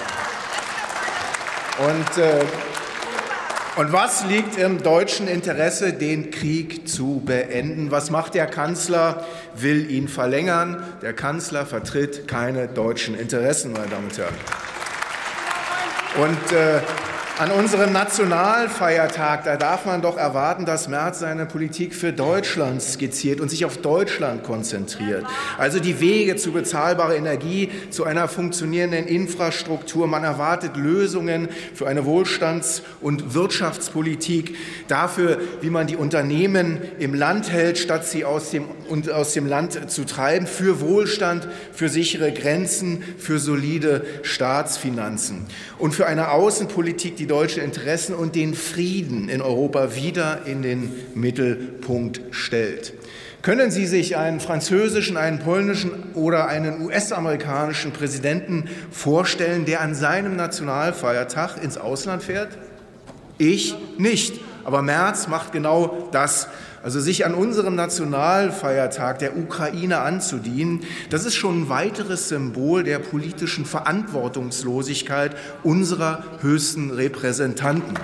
S8: Und, äh, und was liegt im deutschen Interesse, den Krieg zu beenden? Was macht der Kanzler? Will ihn verlängern. Der Kanzler vertritt keine deutschen Interessen, meine Damen und Herren. Und äh, an unserem Nationalfeiertag, da darf man doch erwarten, dass Merz seine Politik für Deutschland skizziert und sich auf Deutschland konzentriert. Also die Wege zu bezahlbarer Energie, zu einer funktionierenden Infrastruktur. Man erwartet Lösungen für eine Wohlstands- und Wirtschaftspolitik, dafür, wie man die Unternehmen im Land hält, statt sie aus dem, und aus dem Land zu treiben, für Wohlstand, für sichere Grenzen, für solide Staatsfinanzen und für eine Außenpolitik, die die deutschen Interessen und den Frieden in Europa wieder in den Mittelpunkt stellt. Können Sie sich einen französischen, einen polnischen oder einen U S-amerikanischen Präsidenten vorstellen, der an seinem Nationalfeiertag ins Ausland fährt? Ich nicht. Aber Merz macht genau das. Also sich an unserem Nationalfeiertag der Ukraine anzudienen, das ist schon ein weiteres Symbol der politischen Verantwortungslosigkeit unserer höchsten Repräsentanten.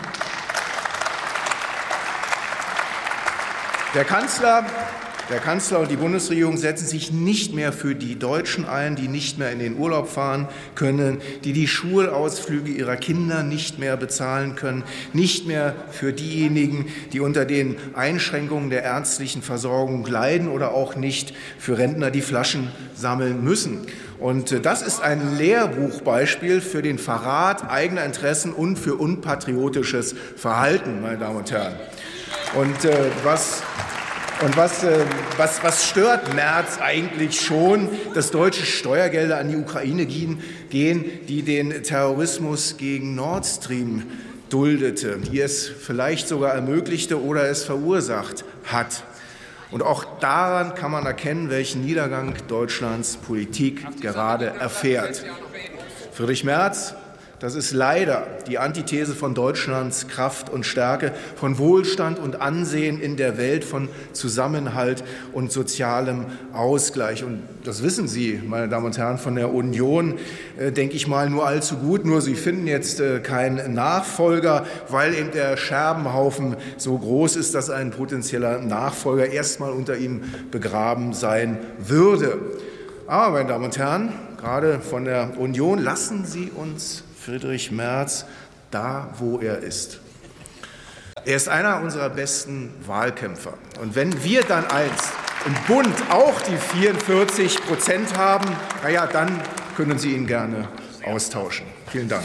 S8: Der Kanzler Der Kanzler und die Bundesregierung setzen sich nicht mehr für die Deutschen ein, die nicht mehr in den Urlaub fahren können, die die Schulausflüge ihrer Kinder nicht mehr bezahlen können, nicht mehr für diejenigen, die unter den Einschränkungen der ärztlichen Versorgung leiden oder auch nicht für Rentner, die Flaschen sammeln müssen. Und das ist ein Lehrbuchbeispiel für den Verrat eigener Interessen und für unpatriotisches Verhalten, meine Damen und Herren. Und äh, was... Und was, äh, was, was stört Merz eigentlich schon, dass deutsche Steuergelder an die Ukraine gehen, die den Terrorismus gegen Nord Stream duldete, die es vielleicht sogar ermöglichte oder es verursacht hat? Und auch daran kann man erkennen, welchen Niedergang Deutschlands Politik gerade erfährt. Friedrich Merz, das ist leider die Antithese von Deutschlands Kraft und Stärke, von Wohlstand und Ansehen in der Welt, von Zusammenhalt und sozialem Ausgleich. Und das wissen Sie, meine Damen und Herren von der Union, äh, denke ich mal, nur allzu gut. Nur Sie finden jetzt äh, keinen Nachfolger, weil eben der Scherbenhaufen so groß ist, dass ein potenzieller Nachfolger erst mal unter ihm begraben sein würde. Aber, meine Damen und Herren, gerade von der Union, lassen Sie uns Friedrich Merz da, wo er ist. Er ist einer unserer besten Wahlkämpfer. Und wenn wir dann einst im Bund auch die vierundvierzig Prozent haben, na ja, dann können Sie ihn gerne austauschen. Vielen Dank.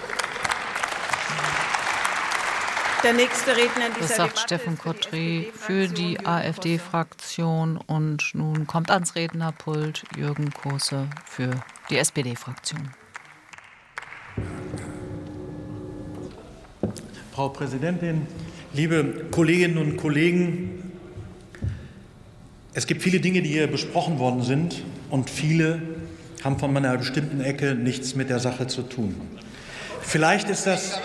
S6: Der nächste Redner in dieser
S3: Das sagt Steffen Kotry für die AfD-Fraktion. Und nun kommt ans Rednerpult Jürgen Kose für die S P D-Fraktion.
S9: Frau Präsidentin, liebe Kolleginnen und Kollegen! Es gibt viele Dinge, die hier besprochen worden sind, und viele haben von einer bestimmten Ecke nichts mit der Sache zu tun. Vielleicht ist das...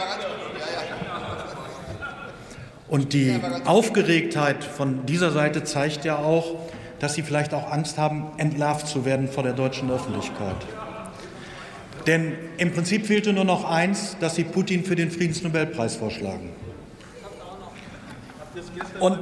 S9: Und die Aufgeregtheit von dieser Seite zeigt ja auch, dass Sie vielleicht auch Angst haben, entlarvt zu werden vor der deutschen Öffentlichkeit. Denn im Prinzip fehlte nur noch eins, dass Sie Putin für den Friedensnobelpreis vorschlagen. Und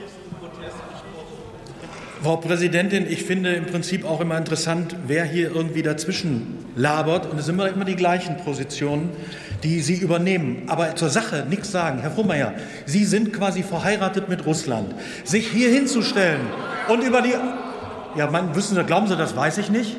S9: Frau Präsidentin, ich finde im Prinzip auch immer interessant, wer hier irgendwie dazwischen labert. Und es sind immer, immer die gleichen Positionen, die Sie übernehmen, aber zur Sache nichts sagen. Herr Frohnmayer, Sie sind quasi verheiratet mit Russland. Sich hier hinzustellen und über die... Ja, man, wissen Sie, glauben Sie, das weiß ich nicht?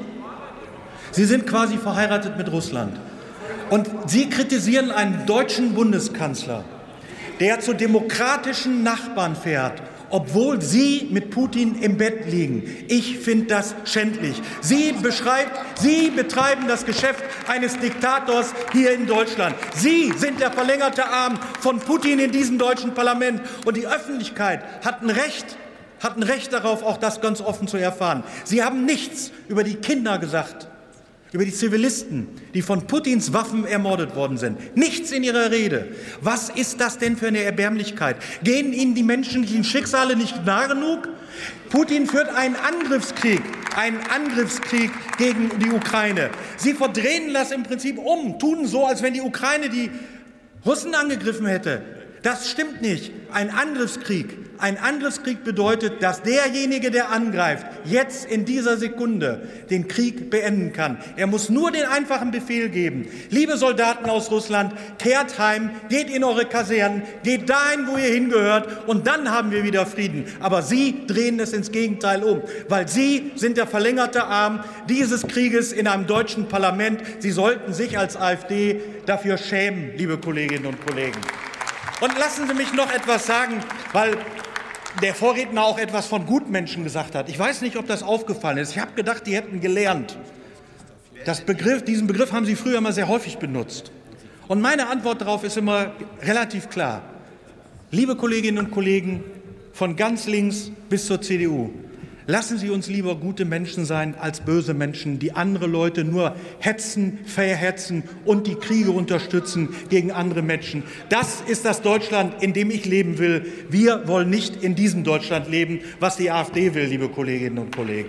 S9: Sie sind quasi verheiratet mit Russland. Und Sie kritisieren einen deutschen Bundeskanzler, der zu demokratischen Nachbarn fährt, obwohl Sie mit Putin im Bett liegen. Ich finde das schändlich. Sie, beschreibt, Sie betreiben das Geschäft eines Diktators hier in Deutschland. Sie sind der verlängerte Arm von Putin in diesem deutschen Parlament. Und die Öffentlichkeit hat ein Recht, hat ein Recht darauf, auch das ganz offen zu erfahren. Sie haben nichts über die Kinder gesagt, über die Zivilisten, die von Putins Waffen ermordet worden sind. Nichts in Ihrer Rede. Was ist das denn für eine Erbärmlichkeit? Gehen Ihnen die menschlichen Schicksale nicht nahe genug? Putin führt einen Angriffskrieg, einen Angriffskrieg gegen die Ukraine. Sie verdrehen das im Prinzip um, tun so, als wenn die Ukraine die Russen angegriffen hätte. Das stimmt nicht. Ein Angriffskrieg. Ein Angriffskrieg bedeutet, dass derjenige, der angreift, jetzt in dieser Sekunde den Krieg beenden kann. Er muss nur den einfachen Befehl geben. Liebe Soldaten aus Russland, kehrt heim, geht in eure Kasernen, geht dahin, wo ihr hingehört, und dann haben wir wieder Frieden. Aber Sie drehen es ins Gegenteil um, weil Sie sind der verlängerte Arm dieses Krieges in einem deutschen Parlament. Sie sollten sich als AfD dafür schämen, liebe Kolleginnen und Kollegen. Und lassen Sie mich noch etwas sagen, weil der Vorredner auch etwas von Gutmenschen gesagt hat. Ich weiß nicht, ob das aufgefallen ist. Ich habe gedacht, die hätten gelernt. Das Begriff, diesen Begriff haben Sie früher immer sehr häufig benutzt. Und meine Antwort darauf ist immer relativ klar. Liebe Kolleginnen und Kollegen, von ganz links bis zur C D U, lassen Sie uns lieber gute Menschen sein als böse Menschen, die andere Leute nur hetzen, verhetzen und die Kriege unterstützen gegen andere Menschen. Das ist das Deutschland, in dem ich leben will. Wir wollen nicht in diesem Deutschland leben, was die AfD will, liebe Kolleginnen und Kollegen.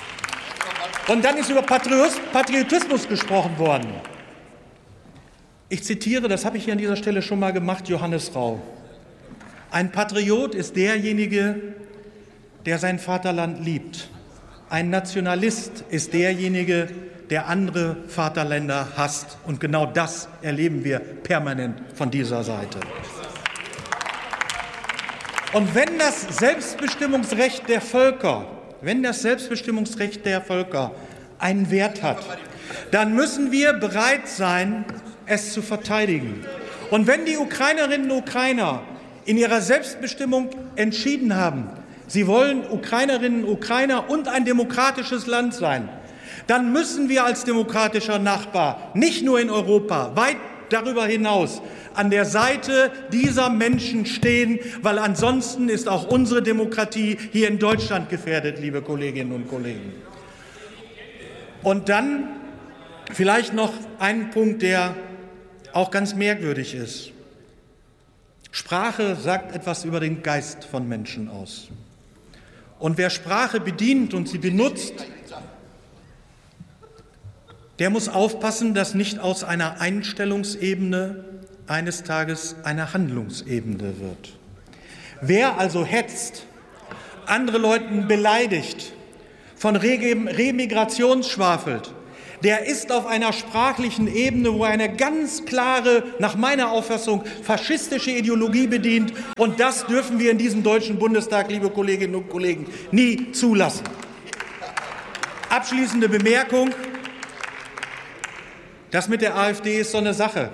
S9: Und dann ist über Patriotismus gesprochen worden. Ich zitiere, das habe ich hier an dieser Stelle schon mal gemacht, Johannes Rau. Ein Patriot ist derjenige, der sein Vaterland liebt. Ein Nationalist ist derjenige, der andere Vaterländer hasst. Und genau das erleben wir permanent von dieser Seite. Und wenn das Selbstbestimmungsrecht der Völker, wenn das Selbstbestimmungsrecht der Völker einen Wert hat, dann müssen wir bereit sein, es zu verteidigen. Und wenn die Ukrainerinnen und Ukrainer in ihrer Selbstbestimmung entschieden haben, Sie wollen Ukrainerinnen und Ukrainer und ein demokratisches Land sein, dann müssen wir als demokratischer Nachbar nicht nur in Europa, weit darüber hinaus an der Seite dieser Menschen stehen, weil ansonsten ist auch unsere Demokratie hier in Deutschland gefährdet, liebe Kolleginnen und Kollegen. Und dann vielleicht noch ein Punkt, der auch ganz merkwürdig ist. Sprache sagt etwas über den Geist von Menschen aus. Und wer Sprache bedient und sie benutzt, der muss aufpassen, dass nicht aus einer Einstellungsebene eines Tages eine Handlungsebene wird. Wer also hetzt, andere Leute beleidigt, von Remigration schwafelt, der ist auf einer sprachlichen Ebene, wo er eine ganz klare, nach meiner Auffassung, faschistische Ideologie bedient. Und das dürfen wir in diesem Deutschen Bundestag, liebe Kolleginnen und Kollegen, nie zulassen. Abschließende Bemerkung. Das mit der AfD ist so eine Sache.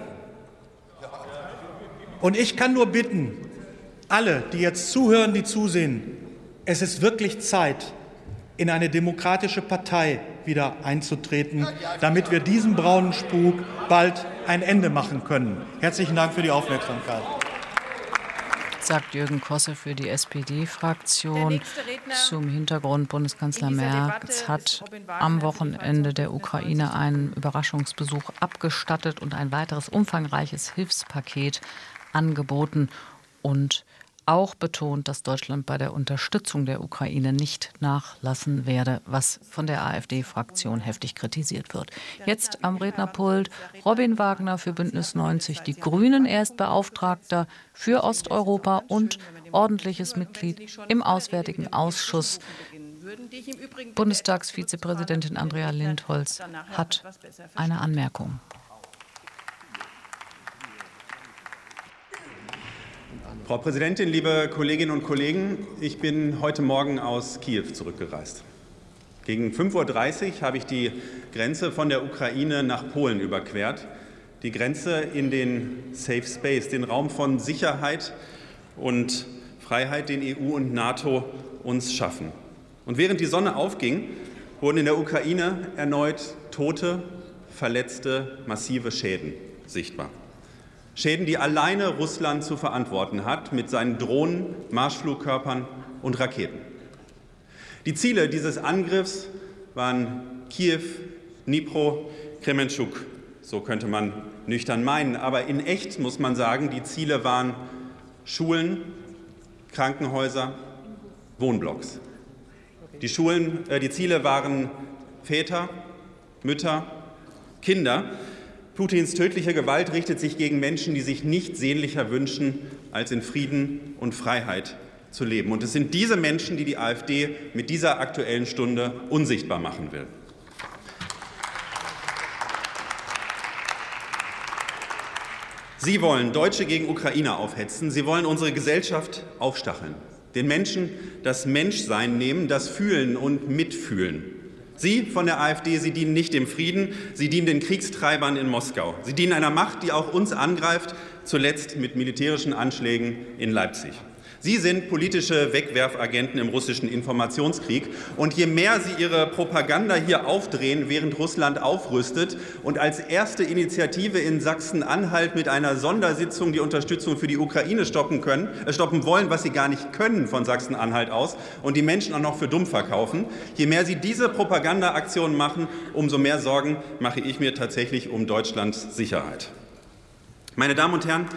S9: Und ich kann nur bitten, alle, die jetzt zuhören, die zusehen, es ist wirklich Zeit, in eine demokratische Partei wieder einzutreten, damit wir diesem braunen Spuk bald ein Ende machen können. Herzlichen Dank für die Aufmerksamkeit.
S3: Sagt Jürgen Kosse für die S P D-Fraktion. Zum Hintergrund, Bundeskanzler Merz hat am Wochenende der Ukraine einen Überraschungsbesuch abgestattet und ein weiteres umfangreiches Hilfspaket angeboten und auch betont, dass Deutschland bei der Unterstützung der Ukraine nicht nachlassen werde, was von der AfD-Fraktion heftig kritisiert wird. Jetzt am Rednerpult Robin Wagner für Bündnis neunzig Die Grünen. Er ist Beauftragter für Osteuropa und ordentliches Mitglied im Auswärtigen Ausschuss. Bundestagsvizepräsidentin Andrea Lindholz hat eine Anmerkung.
S10: Frau Präsidentin, liebe Kolleginnen und Kollegen! Ich bin heute Morgen aus Kiew zurückgereist. Gegen fünf Uhr dreißig habe ich die Grenze von der Ukraine nach Polen überquert. Die Grenze in den Safe Space, den Raum von Sicherheit und Freiheit, den E U und NATO uns schaffen. Und während die Sonne aufging, wurden in der Ukraine erneut Tote, Verletzte, massive Schäden sichtbar. Schäden, die alleine Russland zu verantworten hat mit seinen Drohnen, Marschflugkörpern und Raketen. Die Ziele dieses Angriffs waren Kiew, Dnipro, Kremenchuk. So könnte man nüchtern meinen. Aber in echt muss man sagen, die Ziele waren Schulen, Krankenhäuser, Wohnblocks. Die, Schulen, äh, die Ziele waren Väter, Mütter, Kinder. Putins tödliche Gewalt richtet sich gegen Menschen, die sich nichts sehnlicher wünschen, als in Frieden und Freiheit zu leben. Und es sind diese Menschen, die die AfD mit dieser Aktuellen Stunde unsichtbar machen will. Sie wollen Deutsche gegen Ukrainer aufhetzen. Sie wollen unsere Gesellschaft aufstacheln, den Menschen das Menschsein nehmen, das Fühlen und Mitfühlen. Sie von der AfD, Sie dienen nicht dem Frieden, Sie dienen den Kriegstreibern in Moskau. Sie dienen einer Macht, die auch uns angreift, zuletzt mit militärischen Anschlägen in Leipzig. Sie sind politische Wegwerfagenten im russischen Informationskrieg. Und je mehr Sie Ihre Propaganda hier aufdrehen, während Russland aufrüstet und als erste Initiative in Sachsen-Anhalt mit einer Sondersitzung die Unterstützung für die Ukraine stoppen können, äh, stoppen wollen, was Sie gar nicht können von Sachsen-Anhalt aus, und die Menschen auch noch für dumm verkaufen, je mehr Sie diese Propagandaaktionen machen, umso mehr Sorgen mache ich mir tatsächlich um Deutschlands Sicherheit. Meine Damen und Herren,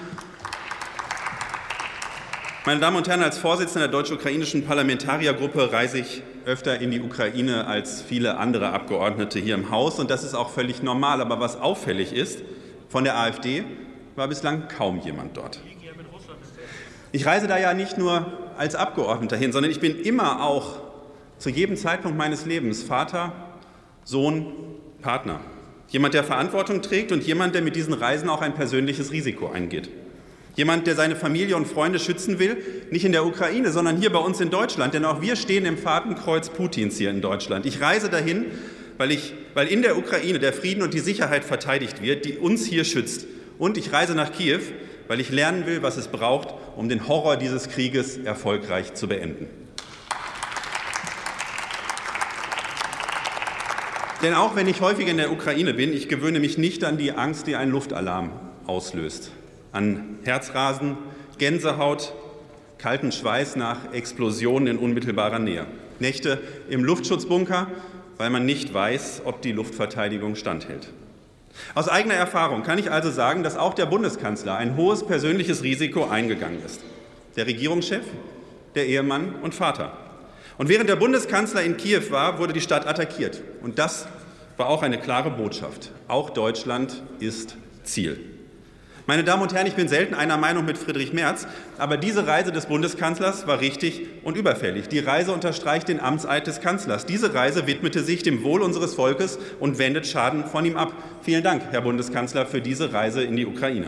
S10: Meine Damen und Herren, als Vorsitzender der deutsch-ukrainischen Parlamentariergruppe reise ich öfter in die Ukraine als viele andere Abgeordnete hier im Haus. Und das ist auch völlig normal. Aber was auffällig ist, von der AfD war bislang kaum jemand dort. Ich reise da ja nicht nur als Abgeordneter hin, sondern ich bin immer auch zu jedem Zeitpunkt meines Lebens Vater, Sohn, Partner. Jemand, der Verantwortung trägt und jemand, der mit diesen Reisen auch ein persönliches Risiko eingeht. Jemand, der seine Familie und Freunde schützen will, nicht in der Ukraine, sondern hier bei uns in Deutschland. Denn auch wir stehen im Fadenkreuz Putins hier in Deutschland. Ich reise dahin, weil, ich, weil in der Ukraine der Frieden und die Sicherheit verteidigt wird, die uns hier schützt. Und ich reise nach Kiew, weil ich lernen will, was es braucht, um den Horror dieses Krieges erfolgreich zu beenden. Denn auch wenn ich häufig in der Ukraine bin, ich gewöhne mich nicht an die Angst, die ein Luftalarm auslöst. An Herzrasen, Gänsehaut, kalten Schweiß nach Explosionen in unmittelbarer Nähe. Nächte im Luftschutzbunker, weil man nicht weiß, ob die Luftverteidigung standhält. Aus eigener Erfahrung kann ich also sagen, dass auch der Bundeskanzler ein hohes persönliches Risiko eingegangen ist. Der Regierungschef, der Ehemann und Vater. Und während der Bundeskanzler in Kiew war, wurde die Stadt attackiert. Und das war auch eine klare Botschaft. Auch Deutschland ist Ziel. Meine Damen und Herren, ich bin selten einer Meinung mit Friedrich Merz, aber diese Reise des Bundeskanzlers war richtig und überfällig. Die Reise unterstreicht den Amtseid des Kanzlers. Diese Reise widmete sich dem Wohl unseres Volkes und wendet Schaden von ihm ab. Vielen Dank, Herr Bundeskanzler, für diese Reise in die Ukraine.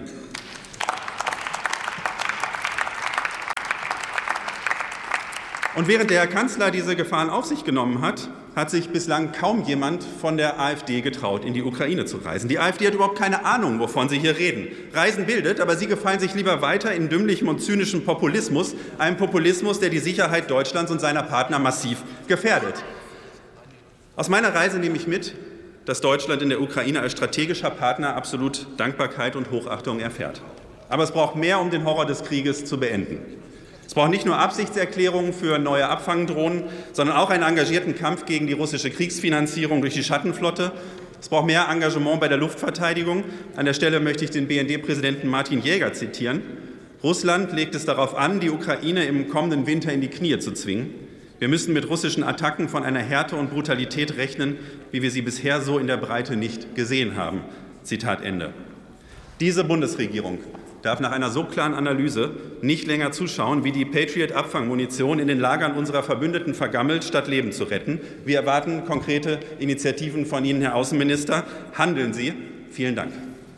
S10: Und während der Herr Kanzler diese Gefahren auf sich genommen hat, hat sich bislang kaum jemand von der AfD getraut, in die Ukraine zu reisen. Die AfD hat überhaupt keine Ahnung, wovon sie hier reden. Reisen bildet, aber sie gefallen sich lieber weiter in dümmlichem und zynischem Populismus, einem Populismus, der die Sicherheit Deutschlands und seiner Partner massiv gefährdet. Aus meiner Reise nehme ich mit, dass Deutschland in der Ukraine als strategischer Partner absolut Dankbarkeit und Hochachtung erfährt. Aber es braucht mehr, um den Horror des Krieges zu beenden. Es braucht nicht nur Absichtserklärungen für neue Abfangdrohnen, sondern auch einen engagierten Kampf gegen die russische Kriegsfinanzierung durch die Schattenflotte. Es braucht mehr Engagement bei der Luftverteidigung. An der Stelle möchte ich den B N D-Präsidenten Martin Jäger zitieren. Russland legt es darauf an, die Ukraine im kommenden Winter in die Knie zu zwingen. Wir müssen mit russischen Attacken von einer Härte und Brutalität rechnen, wie wir sie bisher so in der Breite nicht gesehen haben. Zitat Ende. Diese Bundesregierung darf nach einer so klaren Analyse nicht länger zuschauen, wie die Patriot-Abfangmunition in den Lagern unserer Verbündeten vergammelt, statt Leben zu retten. Wir erwarten konkrete Initiativen von Ihnen, Herr Außenminister. Handeln Sie. Vielen Dank.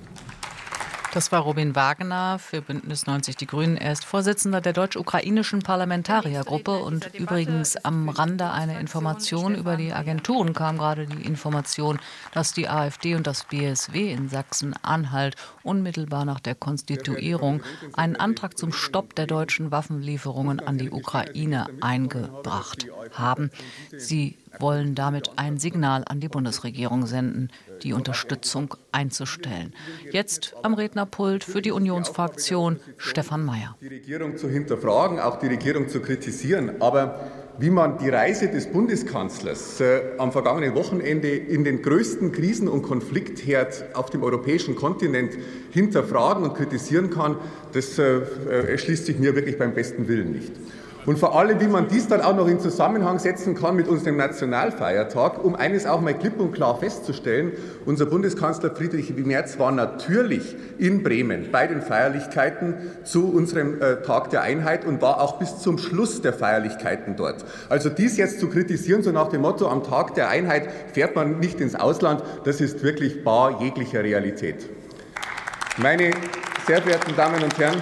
S3: Das war Robin Wagner für Bündnis neunzig Die Grünen. Er ist Vorsitzender der deutsch-ukrainischen Parlamentariergruppe. Und übrigens am Rande eine Information über die Agenturen kam gerade die Information, dass die AfD und das B S W in Sachsen-Anhalt unmittelbar nach der Konstituierung einen Antrag zum Stopp der deutschen Waffenlieferungen an die Ukraine eingebracht haben. Sie wollen damit ein Signal an die Bundesregierung senden, die Unterstützung einzustellen. Jetzt am Rednerpult für die Unionsfraktion Stefan Mayer.
S11: Die Regierung zu hinterfragen, auch die Regierung zu kritisieren. Aber wie man die Reise des Bundeskanzlers äh, am vergangenen Wochenende in den größten Krisen- und Konfliktherd auf dem europäischen Kontinent hinterfragen und kritisieren kann, das äh, erschließt sich mir wirklich beim besten Willen nicht. Und vor allem, wie man dies dann auch noch in Zusammenhang setzen kann mit unserem Nationalfeiertag, um eines auch mal klipp und klar festzustellen: Unser Bundeskanzler Friedrich Merz war natürlich in Bremen bei den Feierlichkeiten zu unserem äh, Tag der Einheit und war auch bis zum Schluss der Feierlichkeiten dort. Also dies jetzt zu kritisieren, so nach dem Motto, am Tag der Einheit fährt man nicht ins Ausland, das ist wirklich bar jeglicher Realität. Meine sehr verehrten Damen und Herren,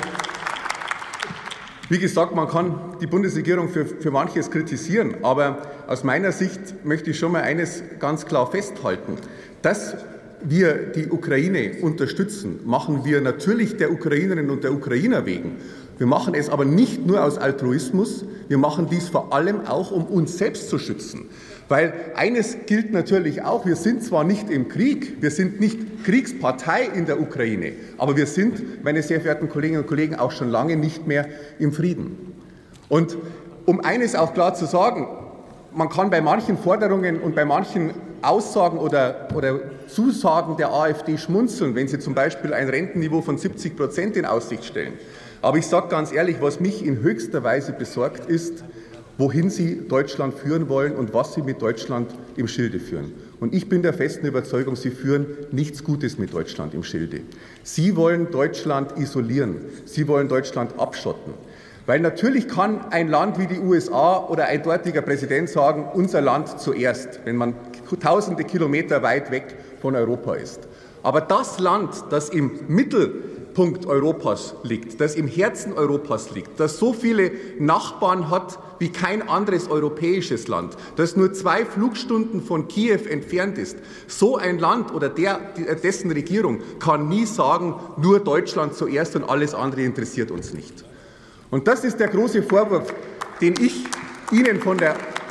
S11: wie gesagt, man kann die Bundesregierung für, für manches kritisieren, aber aus meiner Sicht möchte ich schon mal eines ganz klar festhalten. Dass wir die Ukraine unterstützen, machen wir natürlich der Ukrainerinnen und der Ukrainer wegen. Wir machen es aber nicht nur aus Altruismus, wir machen dies vor allem auch, um uns selbst zu schützen. Weil eines gilt natürlich auch: Wir sind zwar nicht im Krieg, wir sind nicht Kriegspartei in der Ukraine, aber wir sind, meine sehr verehrten Kolleginnen und Kollegen, auch schon lange nicht mehr im Frieden. Und um eines auch klar zu sagen: Man kann bei manchen Forderungen und bei manchen Aussagen oder, oder Zusagen der AfD schmunzeln, wenn sie zum Beispiel ein Rentenniveau von siebzig Prozent in Aussicht stellen. Aber ich sage ganz ehrlich, was mich in höchster Weise besorgt, ist, wohin sie Deutschland führen wollen und was sie mit Deutschland im Schilde führen. Und ich bin der festen Überzeugung, sie führen nichts Gutes mit Deutschland im Schilde. Sie wollen Deutschland isolieren. Sie wollen Deutschland abschotten. Weil natürlich kann ein Land wie die U S A oder ein dortiger Präsident sagen, unser Land zuerst, wenn man tausende Kilometer weit weg von Europa ist. Aber das Land, das im Mittelpunkt Europas liegt, das im Herzen Europas liegt, das so viele Nachbarn hat wie kein anderes europäisches Land, das nur zwei Flugstunden von Kiew entfernt ist, so ein Land oder der, dessen Regierung kann nie sagen, nur Deutschland zuerst und alles andere interessiert uns nicht. Und das ist der große Vorwurf, den ich Ihnen von der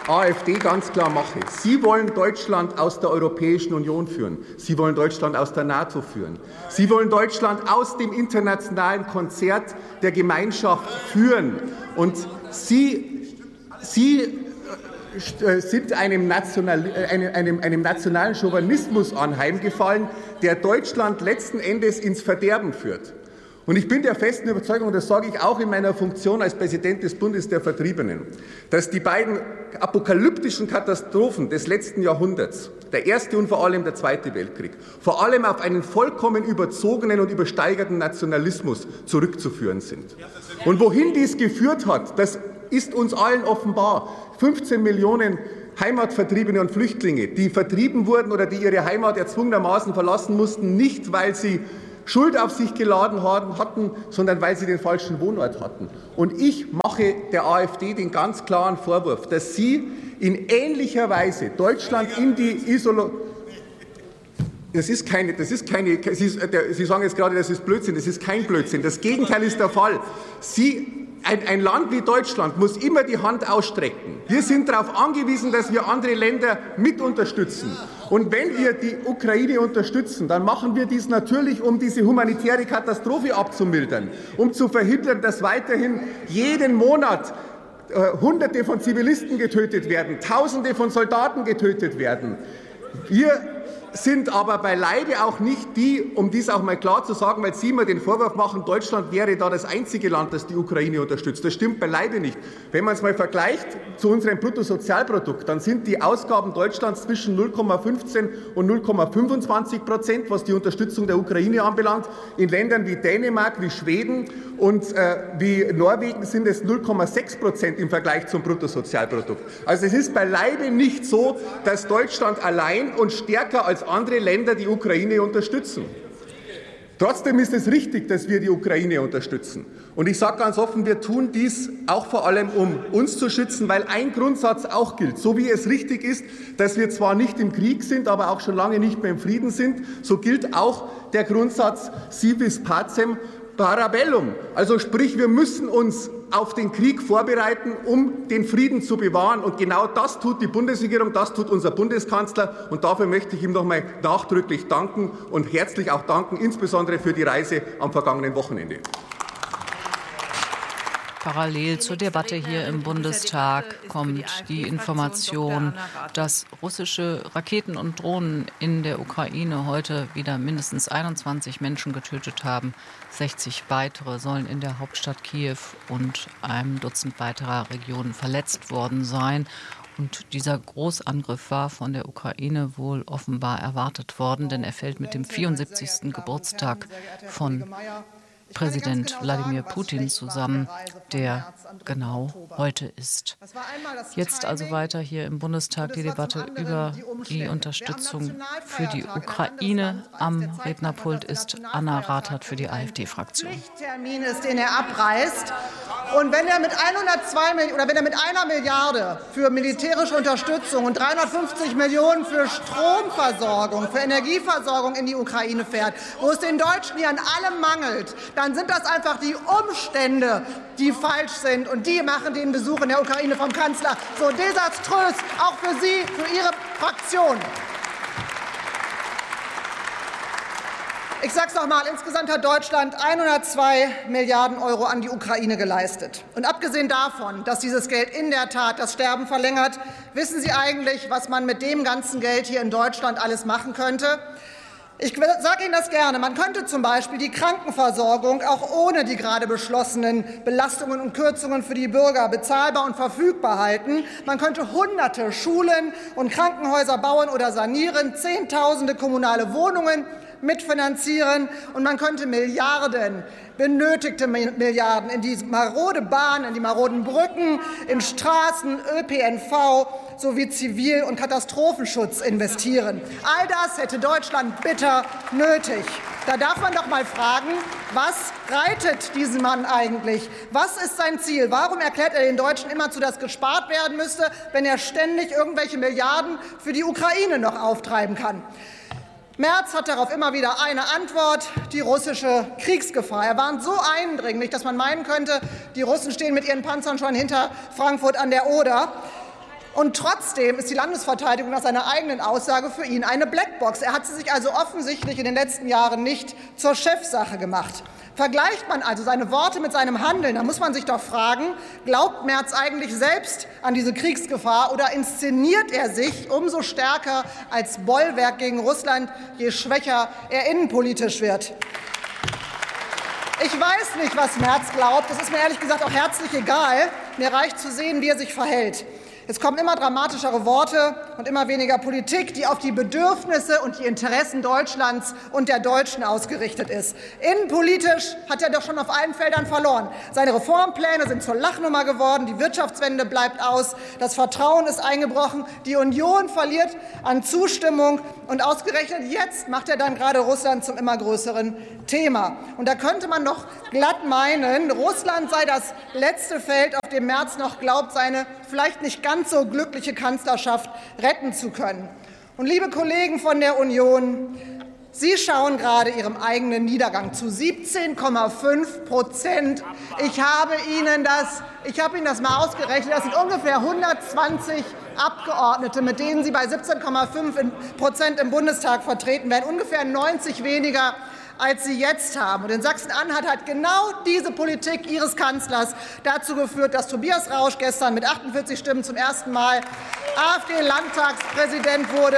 S11: AfD ganz klar mache. Sie wollen Deutschland aus der Europäischen Union führen. Sie wollen Deutschland aus der NATO führen. Sie wollen Deutschland aus dem internationalen Konzert der Gemeinschaft führen. Und Sie, Sie sind einem, National, einem, einem nationalen Chauvinismus anheimgefallen, der Deutschland letzten Endes ins Verderben führt. Und ich bin der festen Überzeugung, und das sage ich auch in meiner Funktion als Präsident des Bundes der Vertriebenen, dass die beiden apokalyptischen Katastrophen des letzten Jahrhunderts, der Erste und vor allem der Zweite Weltkrieg, vor allem auf einen vollkommen überzogenen und übersteigerten Nationalismus zurückzuführen sind. Und wohin dies geführt hat, das ist uns allen offenbar. fünfzehn Millionen Heimatvertriebene und Flüchtlinge, die vertrieben wurden oder die ihre Heimat erzwungenermaßen verlassen mussten, nicht weil sie Schuld auf sich geladen hatten, sondern weil sie den falschen Wohnort hatten. Und ich mache der AfD den ganz klaren Vorwurf, dass sie in ähnlicher Weise Deutschland in die Isolation... Das ist keine, das ist keine, Sie, Sie sagen jetzt gerade, das ist Blödsinn, das ist kein Blödsinn. Das Gegenteil ist der Fall. Sie Ein, ein Land wie Deutschland muss immer die Hand ausstrecken. Wir sind darauf angewiesen, dass wir andere Länder mit unterstützen. Und wenn wir die Ukraine unterstützen, dann machen wir dies natürlich, um diese humanitäre Katastrophe abzumildern, um zu verhindern, dass weiterhin jeden Monat äh, Hunderte von Zivilisten getötet werden, Tausende von Soldaten getötet werden. Wir sind aber beileibe auch nicht die, um dies auch mal klar zu sagen, weil Sie immer den Vorwurf machen, Deutschland wäre da das einzige Land, das die Ukraine unterstützt. Das stimmt beileibe nicht. Wenn man es mal vergleicht zu unserem Bruttosozialprodukt, dann sind die Ausgaben Deutschlands zwischen null Komma fünfzehn und null Komma fünfundzwanzig Prozent, was die Unterstützung der Ukraine anbelangt. In Ländern wie Dänemark, wie Schweden und äh, wie Norwegen sind es null Komma sechs Prozent im Vergleich zum Bruttosozialprodukt. Also es ist beileibe nicht so, dass Deutschland allein und stärker als andere Länder die Ukraine unterstützen. Trotzdem ist es richtig, dass wir die Ukraine unterstützen. Und ich sage ganz offen, wir tun dies auch vor allem, um uns zu schützen, weil ein Grundsatz auch gilt. So wie es richtig ist, dass wir zwar nicht im Krieg sind, aber auch schon lange nicht mehr im Frieden sind, so gilt auch der Grundsatz si vis pacem para bellum. Also sprich, wir müssen uns auf den Krieg vorbereiten, um den Frieden zu bewahren. Und genau das tut die Bundesregierung, das tut unser Bundeskanzler. Und dafür möchte ich ihm noch einmal nachdrücklich danken und herzlich auch danken, insbesondere für die Reise am vergangenen Wochenende.
S3: Parallel zur Debatte hier im Bundestag kommt die Information, dass russische Raketen und Drohnen in der Ukraine heute wieder mindestens einundzwanzig Menschen getötet haben. sechzig weitere sollen in der Hauptstadt Kiew und einem Dutzend weiterer Regionen verletzt worden sein. Und dieser Großangriff war von der Ukraine wohl offenbar erwartet worden, denn er fällt mit dem vierundsiebzigsten Geburtstag von Präsident Wladimir Putin zusammen, der genau heute ist. Jetzt also weiter hier im Bundestag die Debatte über die Unterstützung für die Ukraine. Am Rednerpult ist Anna Rathert für die AfD-Fraktion.
S6: Termin ist, den er abreißt. Und wenn er mit hundertzwei oder wenn er mit einer Milliarde für militärische Unterstützung und dreihundertfünfzig Millionen für Stromversorgung, für Energieversorgung in die Ukraine fährt, wo es den Deutschen hier an allem mangelt, dann sind das einfach die Umstände, die falsch sind. Und die machen den Besuch in der Ukraine vom Kanzler so desaströs, auch für Sie, für Ihre Fraktion. Ich sage es noch mal, insgesamt hat Deutschland hundertzwei Milliarden Euro an die Ukraine geleistet. Und abgesehen davon, dass dieses Geld in der Tat das Sterben verlängert, wissen Sie eigentlich, was man mit dem ganzen Geld hier in Deutschland alles machen könnte? Ich sage Ihnen das gerne. Man könnte zum Beispiel die Krankenversorgung auch ohne die gerade beschlossenen Belastungen und Kürzungen für die Bürger bezahlbar und verfügbar halten. Man könnte hunderte Schulen und Krankenhäuser bauen oder sanieren, Zehntausende kommunale Wohnungen mitfinanzieren, und man könnte Milliarden, benötigte Milliarden in die marode Bahn, in die maroden Brücken, in Straßen, Ö P N V sowie Zivil- und Katastrophenschutz investieren. All das hätte Deutschland bitter nötig. Da darf man doch mal fragen, was reitet diesen Mann eigentlich? Was ist sein Ziel? Warum erklärt er den Deutschen immerzu, dass gespart werden müsste, wenn er ständig irgendwelche Milliarden für die Ukraine noch auftreiben kann? Merz hat darauf immer wieder eine Antwort: die russische Kriegsgefahr. Er warnt so eindringlich, dass man meinen könnte, die Russen stehen mit ihren Panzern schon hinter Frankfurt an der Oder.
S12: Und trotzdem ist die Landesverteidigung nach seiner eigenen Aussage für ihn eine Blackbox. Er hat sie sich also offensichtlich in den letzten Jahren nicht zur Chefsache gemacht. Vergleicht man also seine Worte mit seinem Handeln, dann muss man sich doch fragen, glaubt Merz eigentlich selbst an diese Kriegsgefahr oder inszeniert er sich umso stärker als Bollwerk gegen Russland, je schwächer er innenpolitisch wird? Ich weiß nicht, was Merz glaubt. Das ist mir ehrlich gesagt auch herzlich egal. Mir reicht zu sehen, wie er sich verhält. Es kommen immer dramatischere Worte und immer weniger Politik, die auf die Bedürfnisse und die Interessen Deutschlands und der Deutschen ausgerichtet ist. Innenpolitisch hat er doch schon auf allen Feldern verloren. Seine Reformpläne sind zur Lachnummer geworden, die Wirtschaftswende bleibt aus, das Vertrauen ist eingebrochen, die Union verliert an Zustimmung und ausgerechnet jetzt macht er dann gerade Russland zum immer größeren Thema. Und da könnte man doch glatt meinen, Russland sei das letzte Feld, auf dem Merz noch glaubt, seine vielleicht nicht ganz so glückliche Kanzlerschaft retten zu können. Und liebe Kollegen von der Union, Sie schauen gerade Ihrem eigenen Niedergang zu. siebzehn Komma fünf Prozent. Ich habe Ihnen das, ich habe Ihnen das mal ausgerechnet. Das sind ungefähr hundertzwanzig Abgeordnete, mit denen Sie bei siebzehn Komma fünf Prozent im Bundestag vertreten werden. Ungefähr neunzig weniger, als Sie jetzt haben. Und in Sachsen-Anhalt hat genau diese Politik Ihres Kanzlers dazu geführt, dass Tobias Rausch gestern mit achtundvierzig Stimmen zum ersten Mal AfD-Landtagspräsident wurde.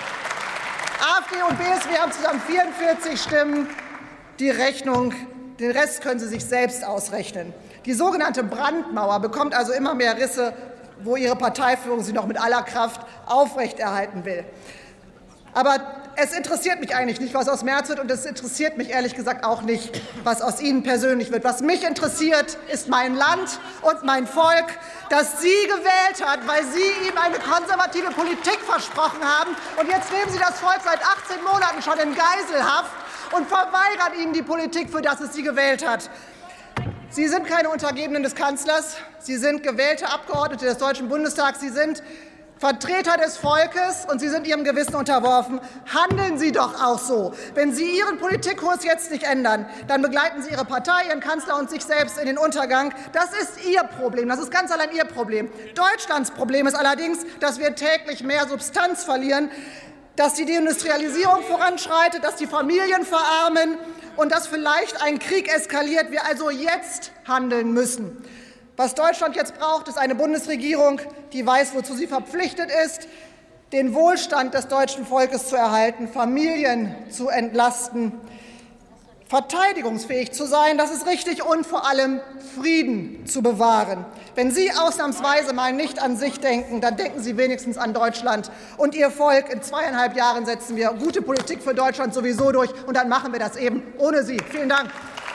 S12: AfD und B S W haben zusammen vierundvierzig Stimmen. Die Rechnung, den Rest können Sie sich selbst ausrechnen. Die sogenannte Brandmauer bekommt also immer mehr Risse, wo Ihre Parteiführung sie noch mit aller Kraft aufrechterhalten will. Aber es interessiert mich eigentlich nicht, was aus Merz wird, und es interessiert mich ehrlich gesagt auch nicht, was aus Ihnen persönlich wird. Was mich interessiert, ist mein Land und mein Volk, das Sie gewählt hat, weil Sie ihm eine konservative Politik versprochen haben. Und jetzt nehmen Sie das Volk seit achtzehn Monaten schon in Geiselhaft und verweigern Ihnen die Politik, für das es Sie gewählt hat. Sie sind keine Untergebenen des Kanzlers. Sie sind gewählte Abgeordnete des Deutschen Bundestags. Sie sind Vertreter des Volkes, und Sie sind Ihrem Gewissen unterworfen. Handeln Sie doch auch so. Wenn Sie Ihren Politikkurs jetzt nicht ändern, dann begleiten Sie Ihre Partei, Ihren Kanzler und sich selbst in den Untergang. Das ist Ihr Problem. Das ist ganz allein Ihr Problem. Deutschlands Problem ist allerdings, dass wir täglich mehr Substanz verlieren, dass die Deindustrialisierung voranschreitet, dass die Familien verarmen und dass vielleicht ein Krieg eskaliert, wir also jetzt handeln müssen. Was Deutschland jetzt braucht, ist eine Bundesregierung, die weiß, wozu sie verpflichtet ist, den Wohlstand des deutschen Volkes zu erhalten, Familien zu entlasten, verteidigungsfähig zu sein, das ist richtig, und vor allem Frieden zu bewahren. Wenn Sie ausnahmsweise mal nicht an sich denken, dann denken Sie wenigstens an Deutschland und Ihr Volk. In zweieinhalb Jahren setzen wir gute Politik für Deutschland sowieso durch, und dann machen wir das eben ohne Sie. Vielen Dank.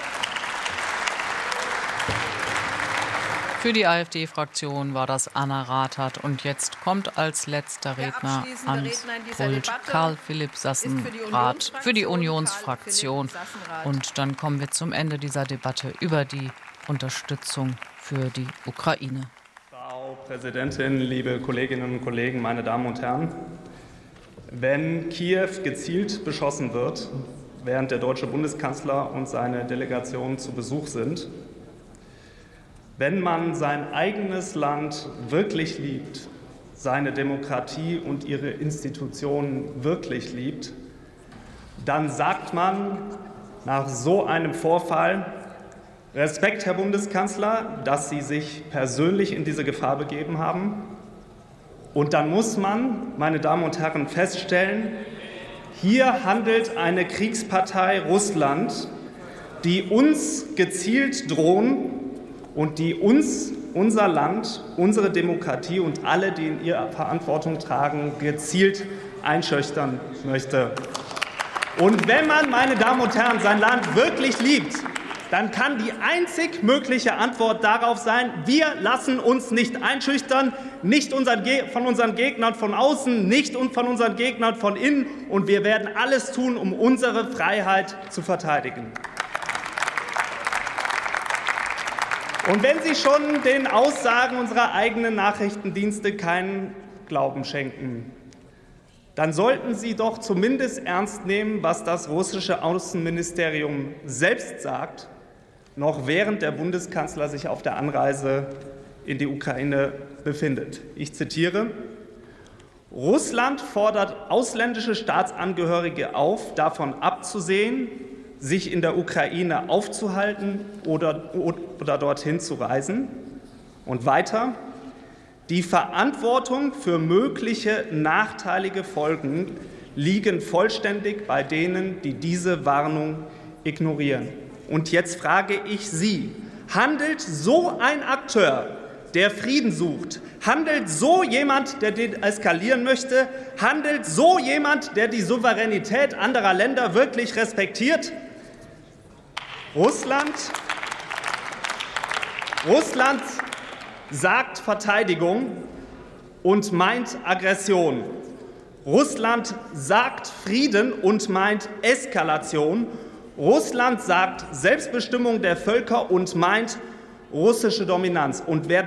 S3: Für die AfD-Fraktion war das Anna Rathert. Und jetzt kommt als letzter Redner ans Pult Karl Philipp Sassenrath für die Unionsfraktion. Und dann kommen wir zum Ende dieser Debatte über die Unterstützung für die Ukraine.
S13: Frau Präsidentin, liebe Kolleginnen und Kollegen, meine Damen und Herren! Wenn Kiew gezielt beschossen wird, während der deutsche Bundeskanzler und seine Delegation zu Besuch sind, wenn man sein eigenes Land wirklich liebt, seine Demokratie und ihre Institutionen wirklich liebt, dann sagt man nach so einem Vorfall: Respekt, Herr Bundeskanzler, dass Sie sich persönlich in diese Gefahr begeben haben. Und dann muss man, meine Damen und Herren, feststellen, hier handelt eine Kriegspartei Russland, die uns gezielt drohen und die uns, unser Land, unsere Demokratie und alle, die in ihr Verantwortung tragen, gezielt einschüchtern möchte. Und wenn man, meine Damen und Herren, sein Land wirklich liebt, dann kann die einzig mögliche Antwort darauf sein: Wir lassen uns nicht einschüchtern, nicht von unseren Gegnern von außen, nicht von unseren Gegnern von innen, und wir werden alles tun, um unsere Freiheit zu verteidigen. Und wenn Sie schon den Aussagen unserer eigenen Nachrichtendienste keinen Glauben schenken, dann sollten Sie doch zumindest ernst nehmen, was das russische Außenministerium selbst sagt, noch während der Bundeskanzler sich auf der Anreise in die Ukraine befindet. Ich zitiere: Russland fordert ausländische Staatsangehörige auf, davon abzusehen, sich in der Ukraine aufzuhalten oder, oder dorthin zu reisen. Und weiter: Die Verantwortung für mögliche nachteilige Folgen liegen vollständig bei denen, die diese Warnung ignorieren. Und jetzt frage ich Sie: Handelt so ein Akteur, der Frieden sucht, handelt so jemand, der deeskalieren möchte, handelt so jemand, der die Souveränität anderer Länder wirklich respektiert? Russland, Russland sagt Verteidigung und meint Aggression. Russland sagt Frieden und meint Eskalation. Russland sagt Selbstbestimmung der Völker und meint russische Dominanz. Und wer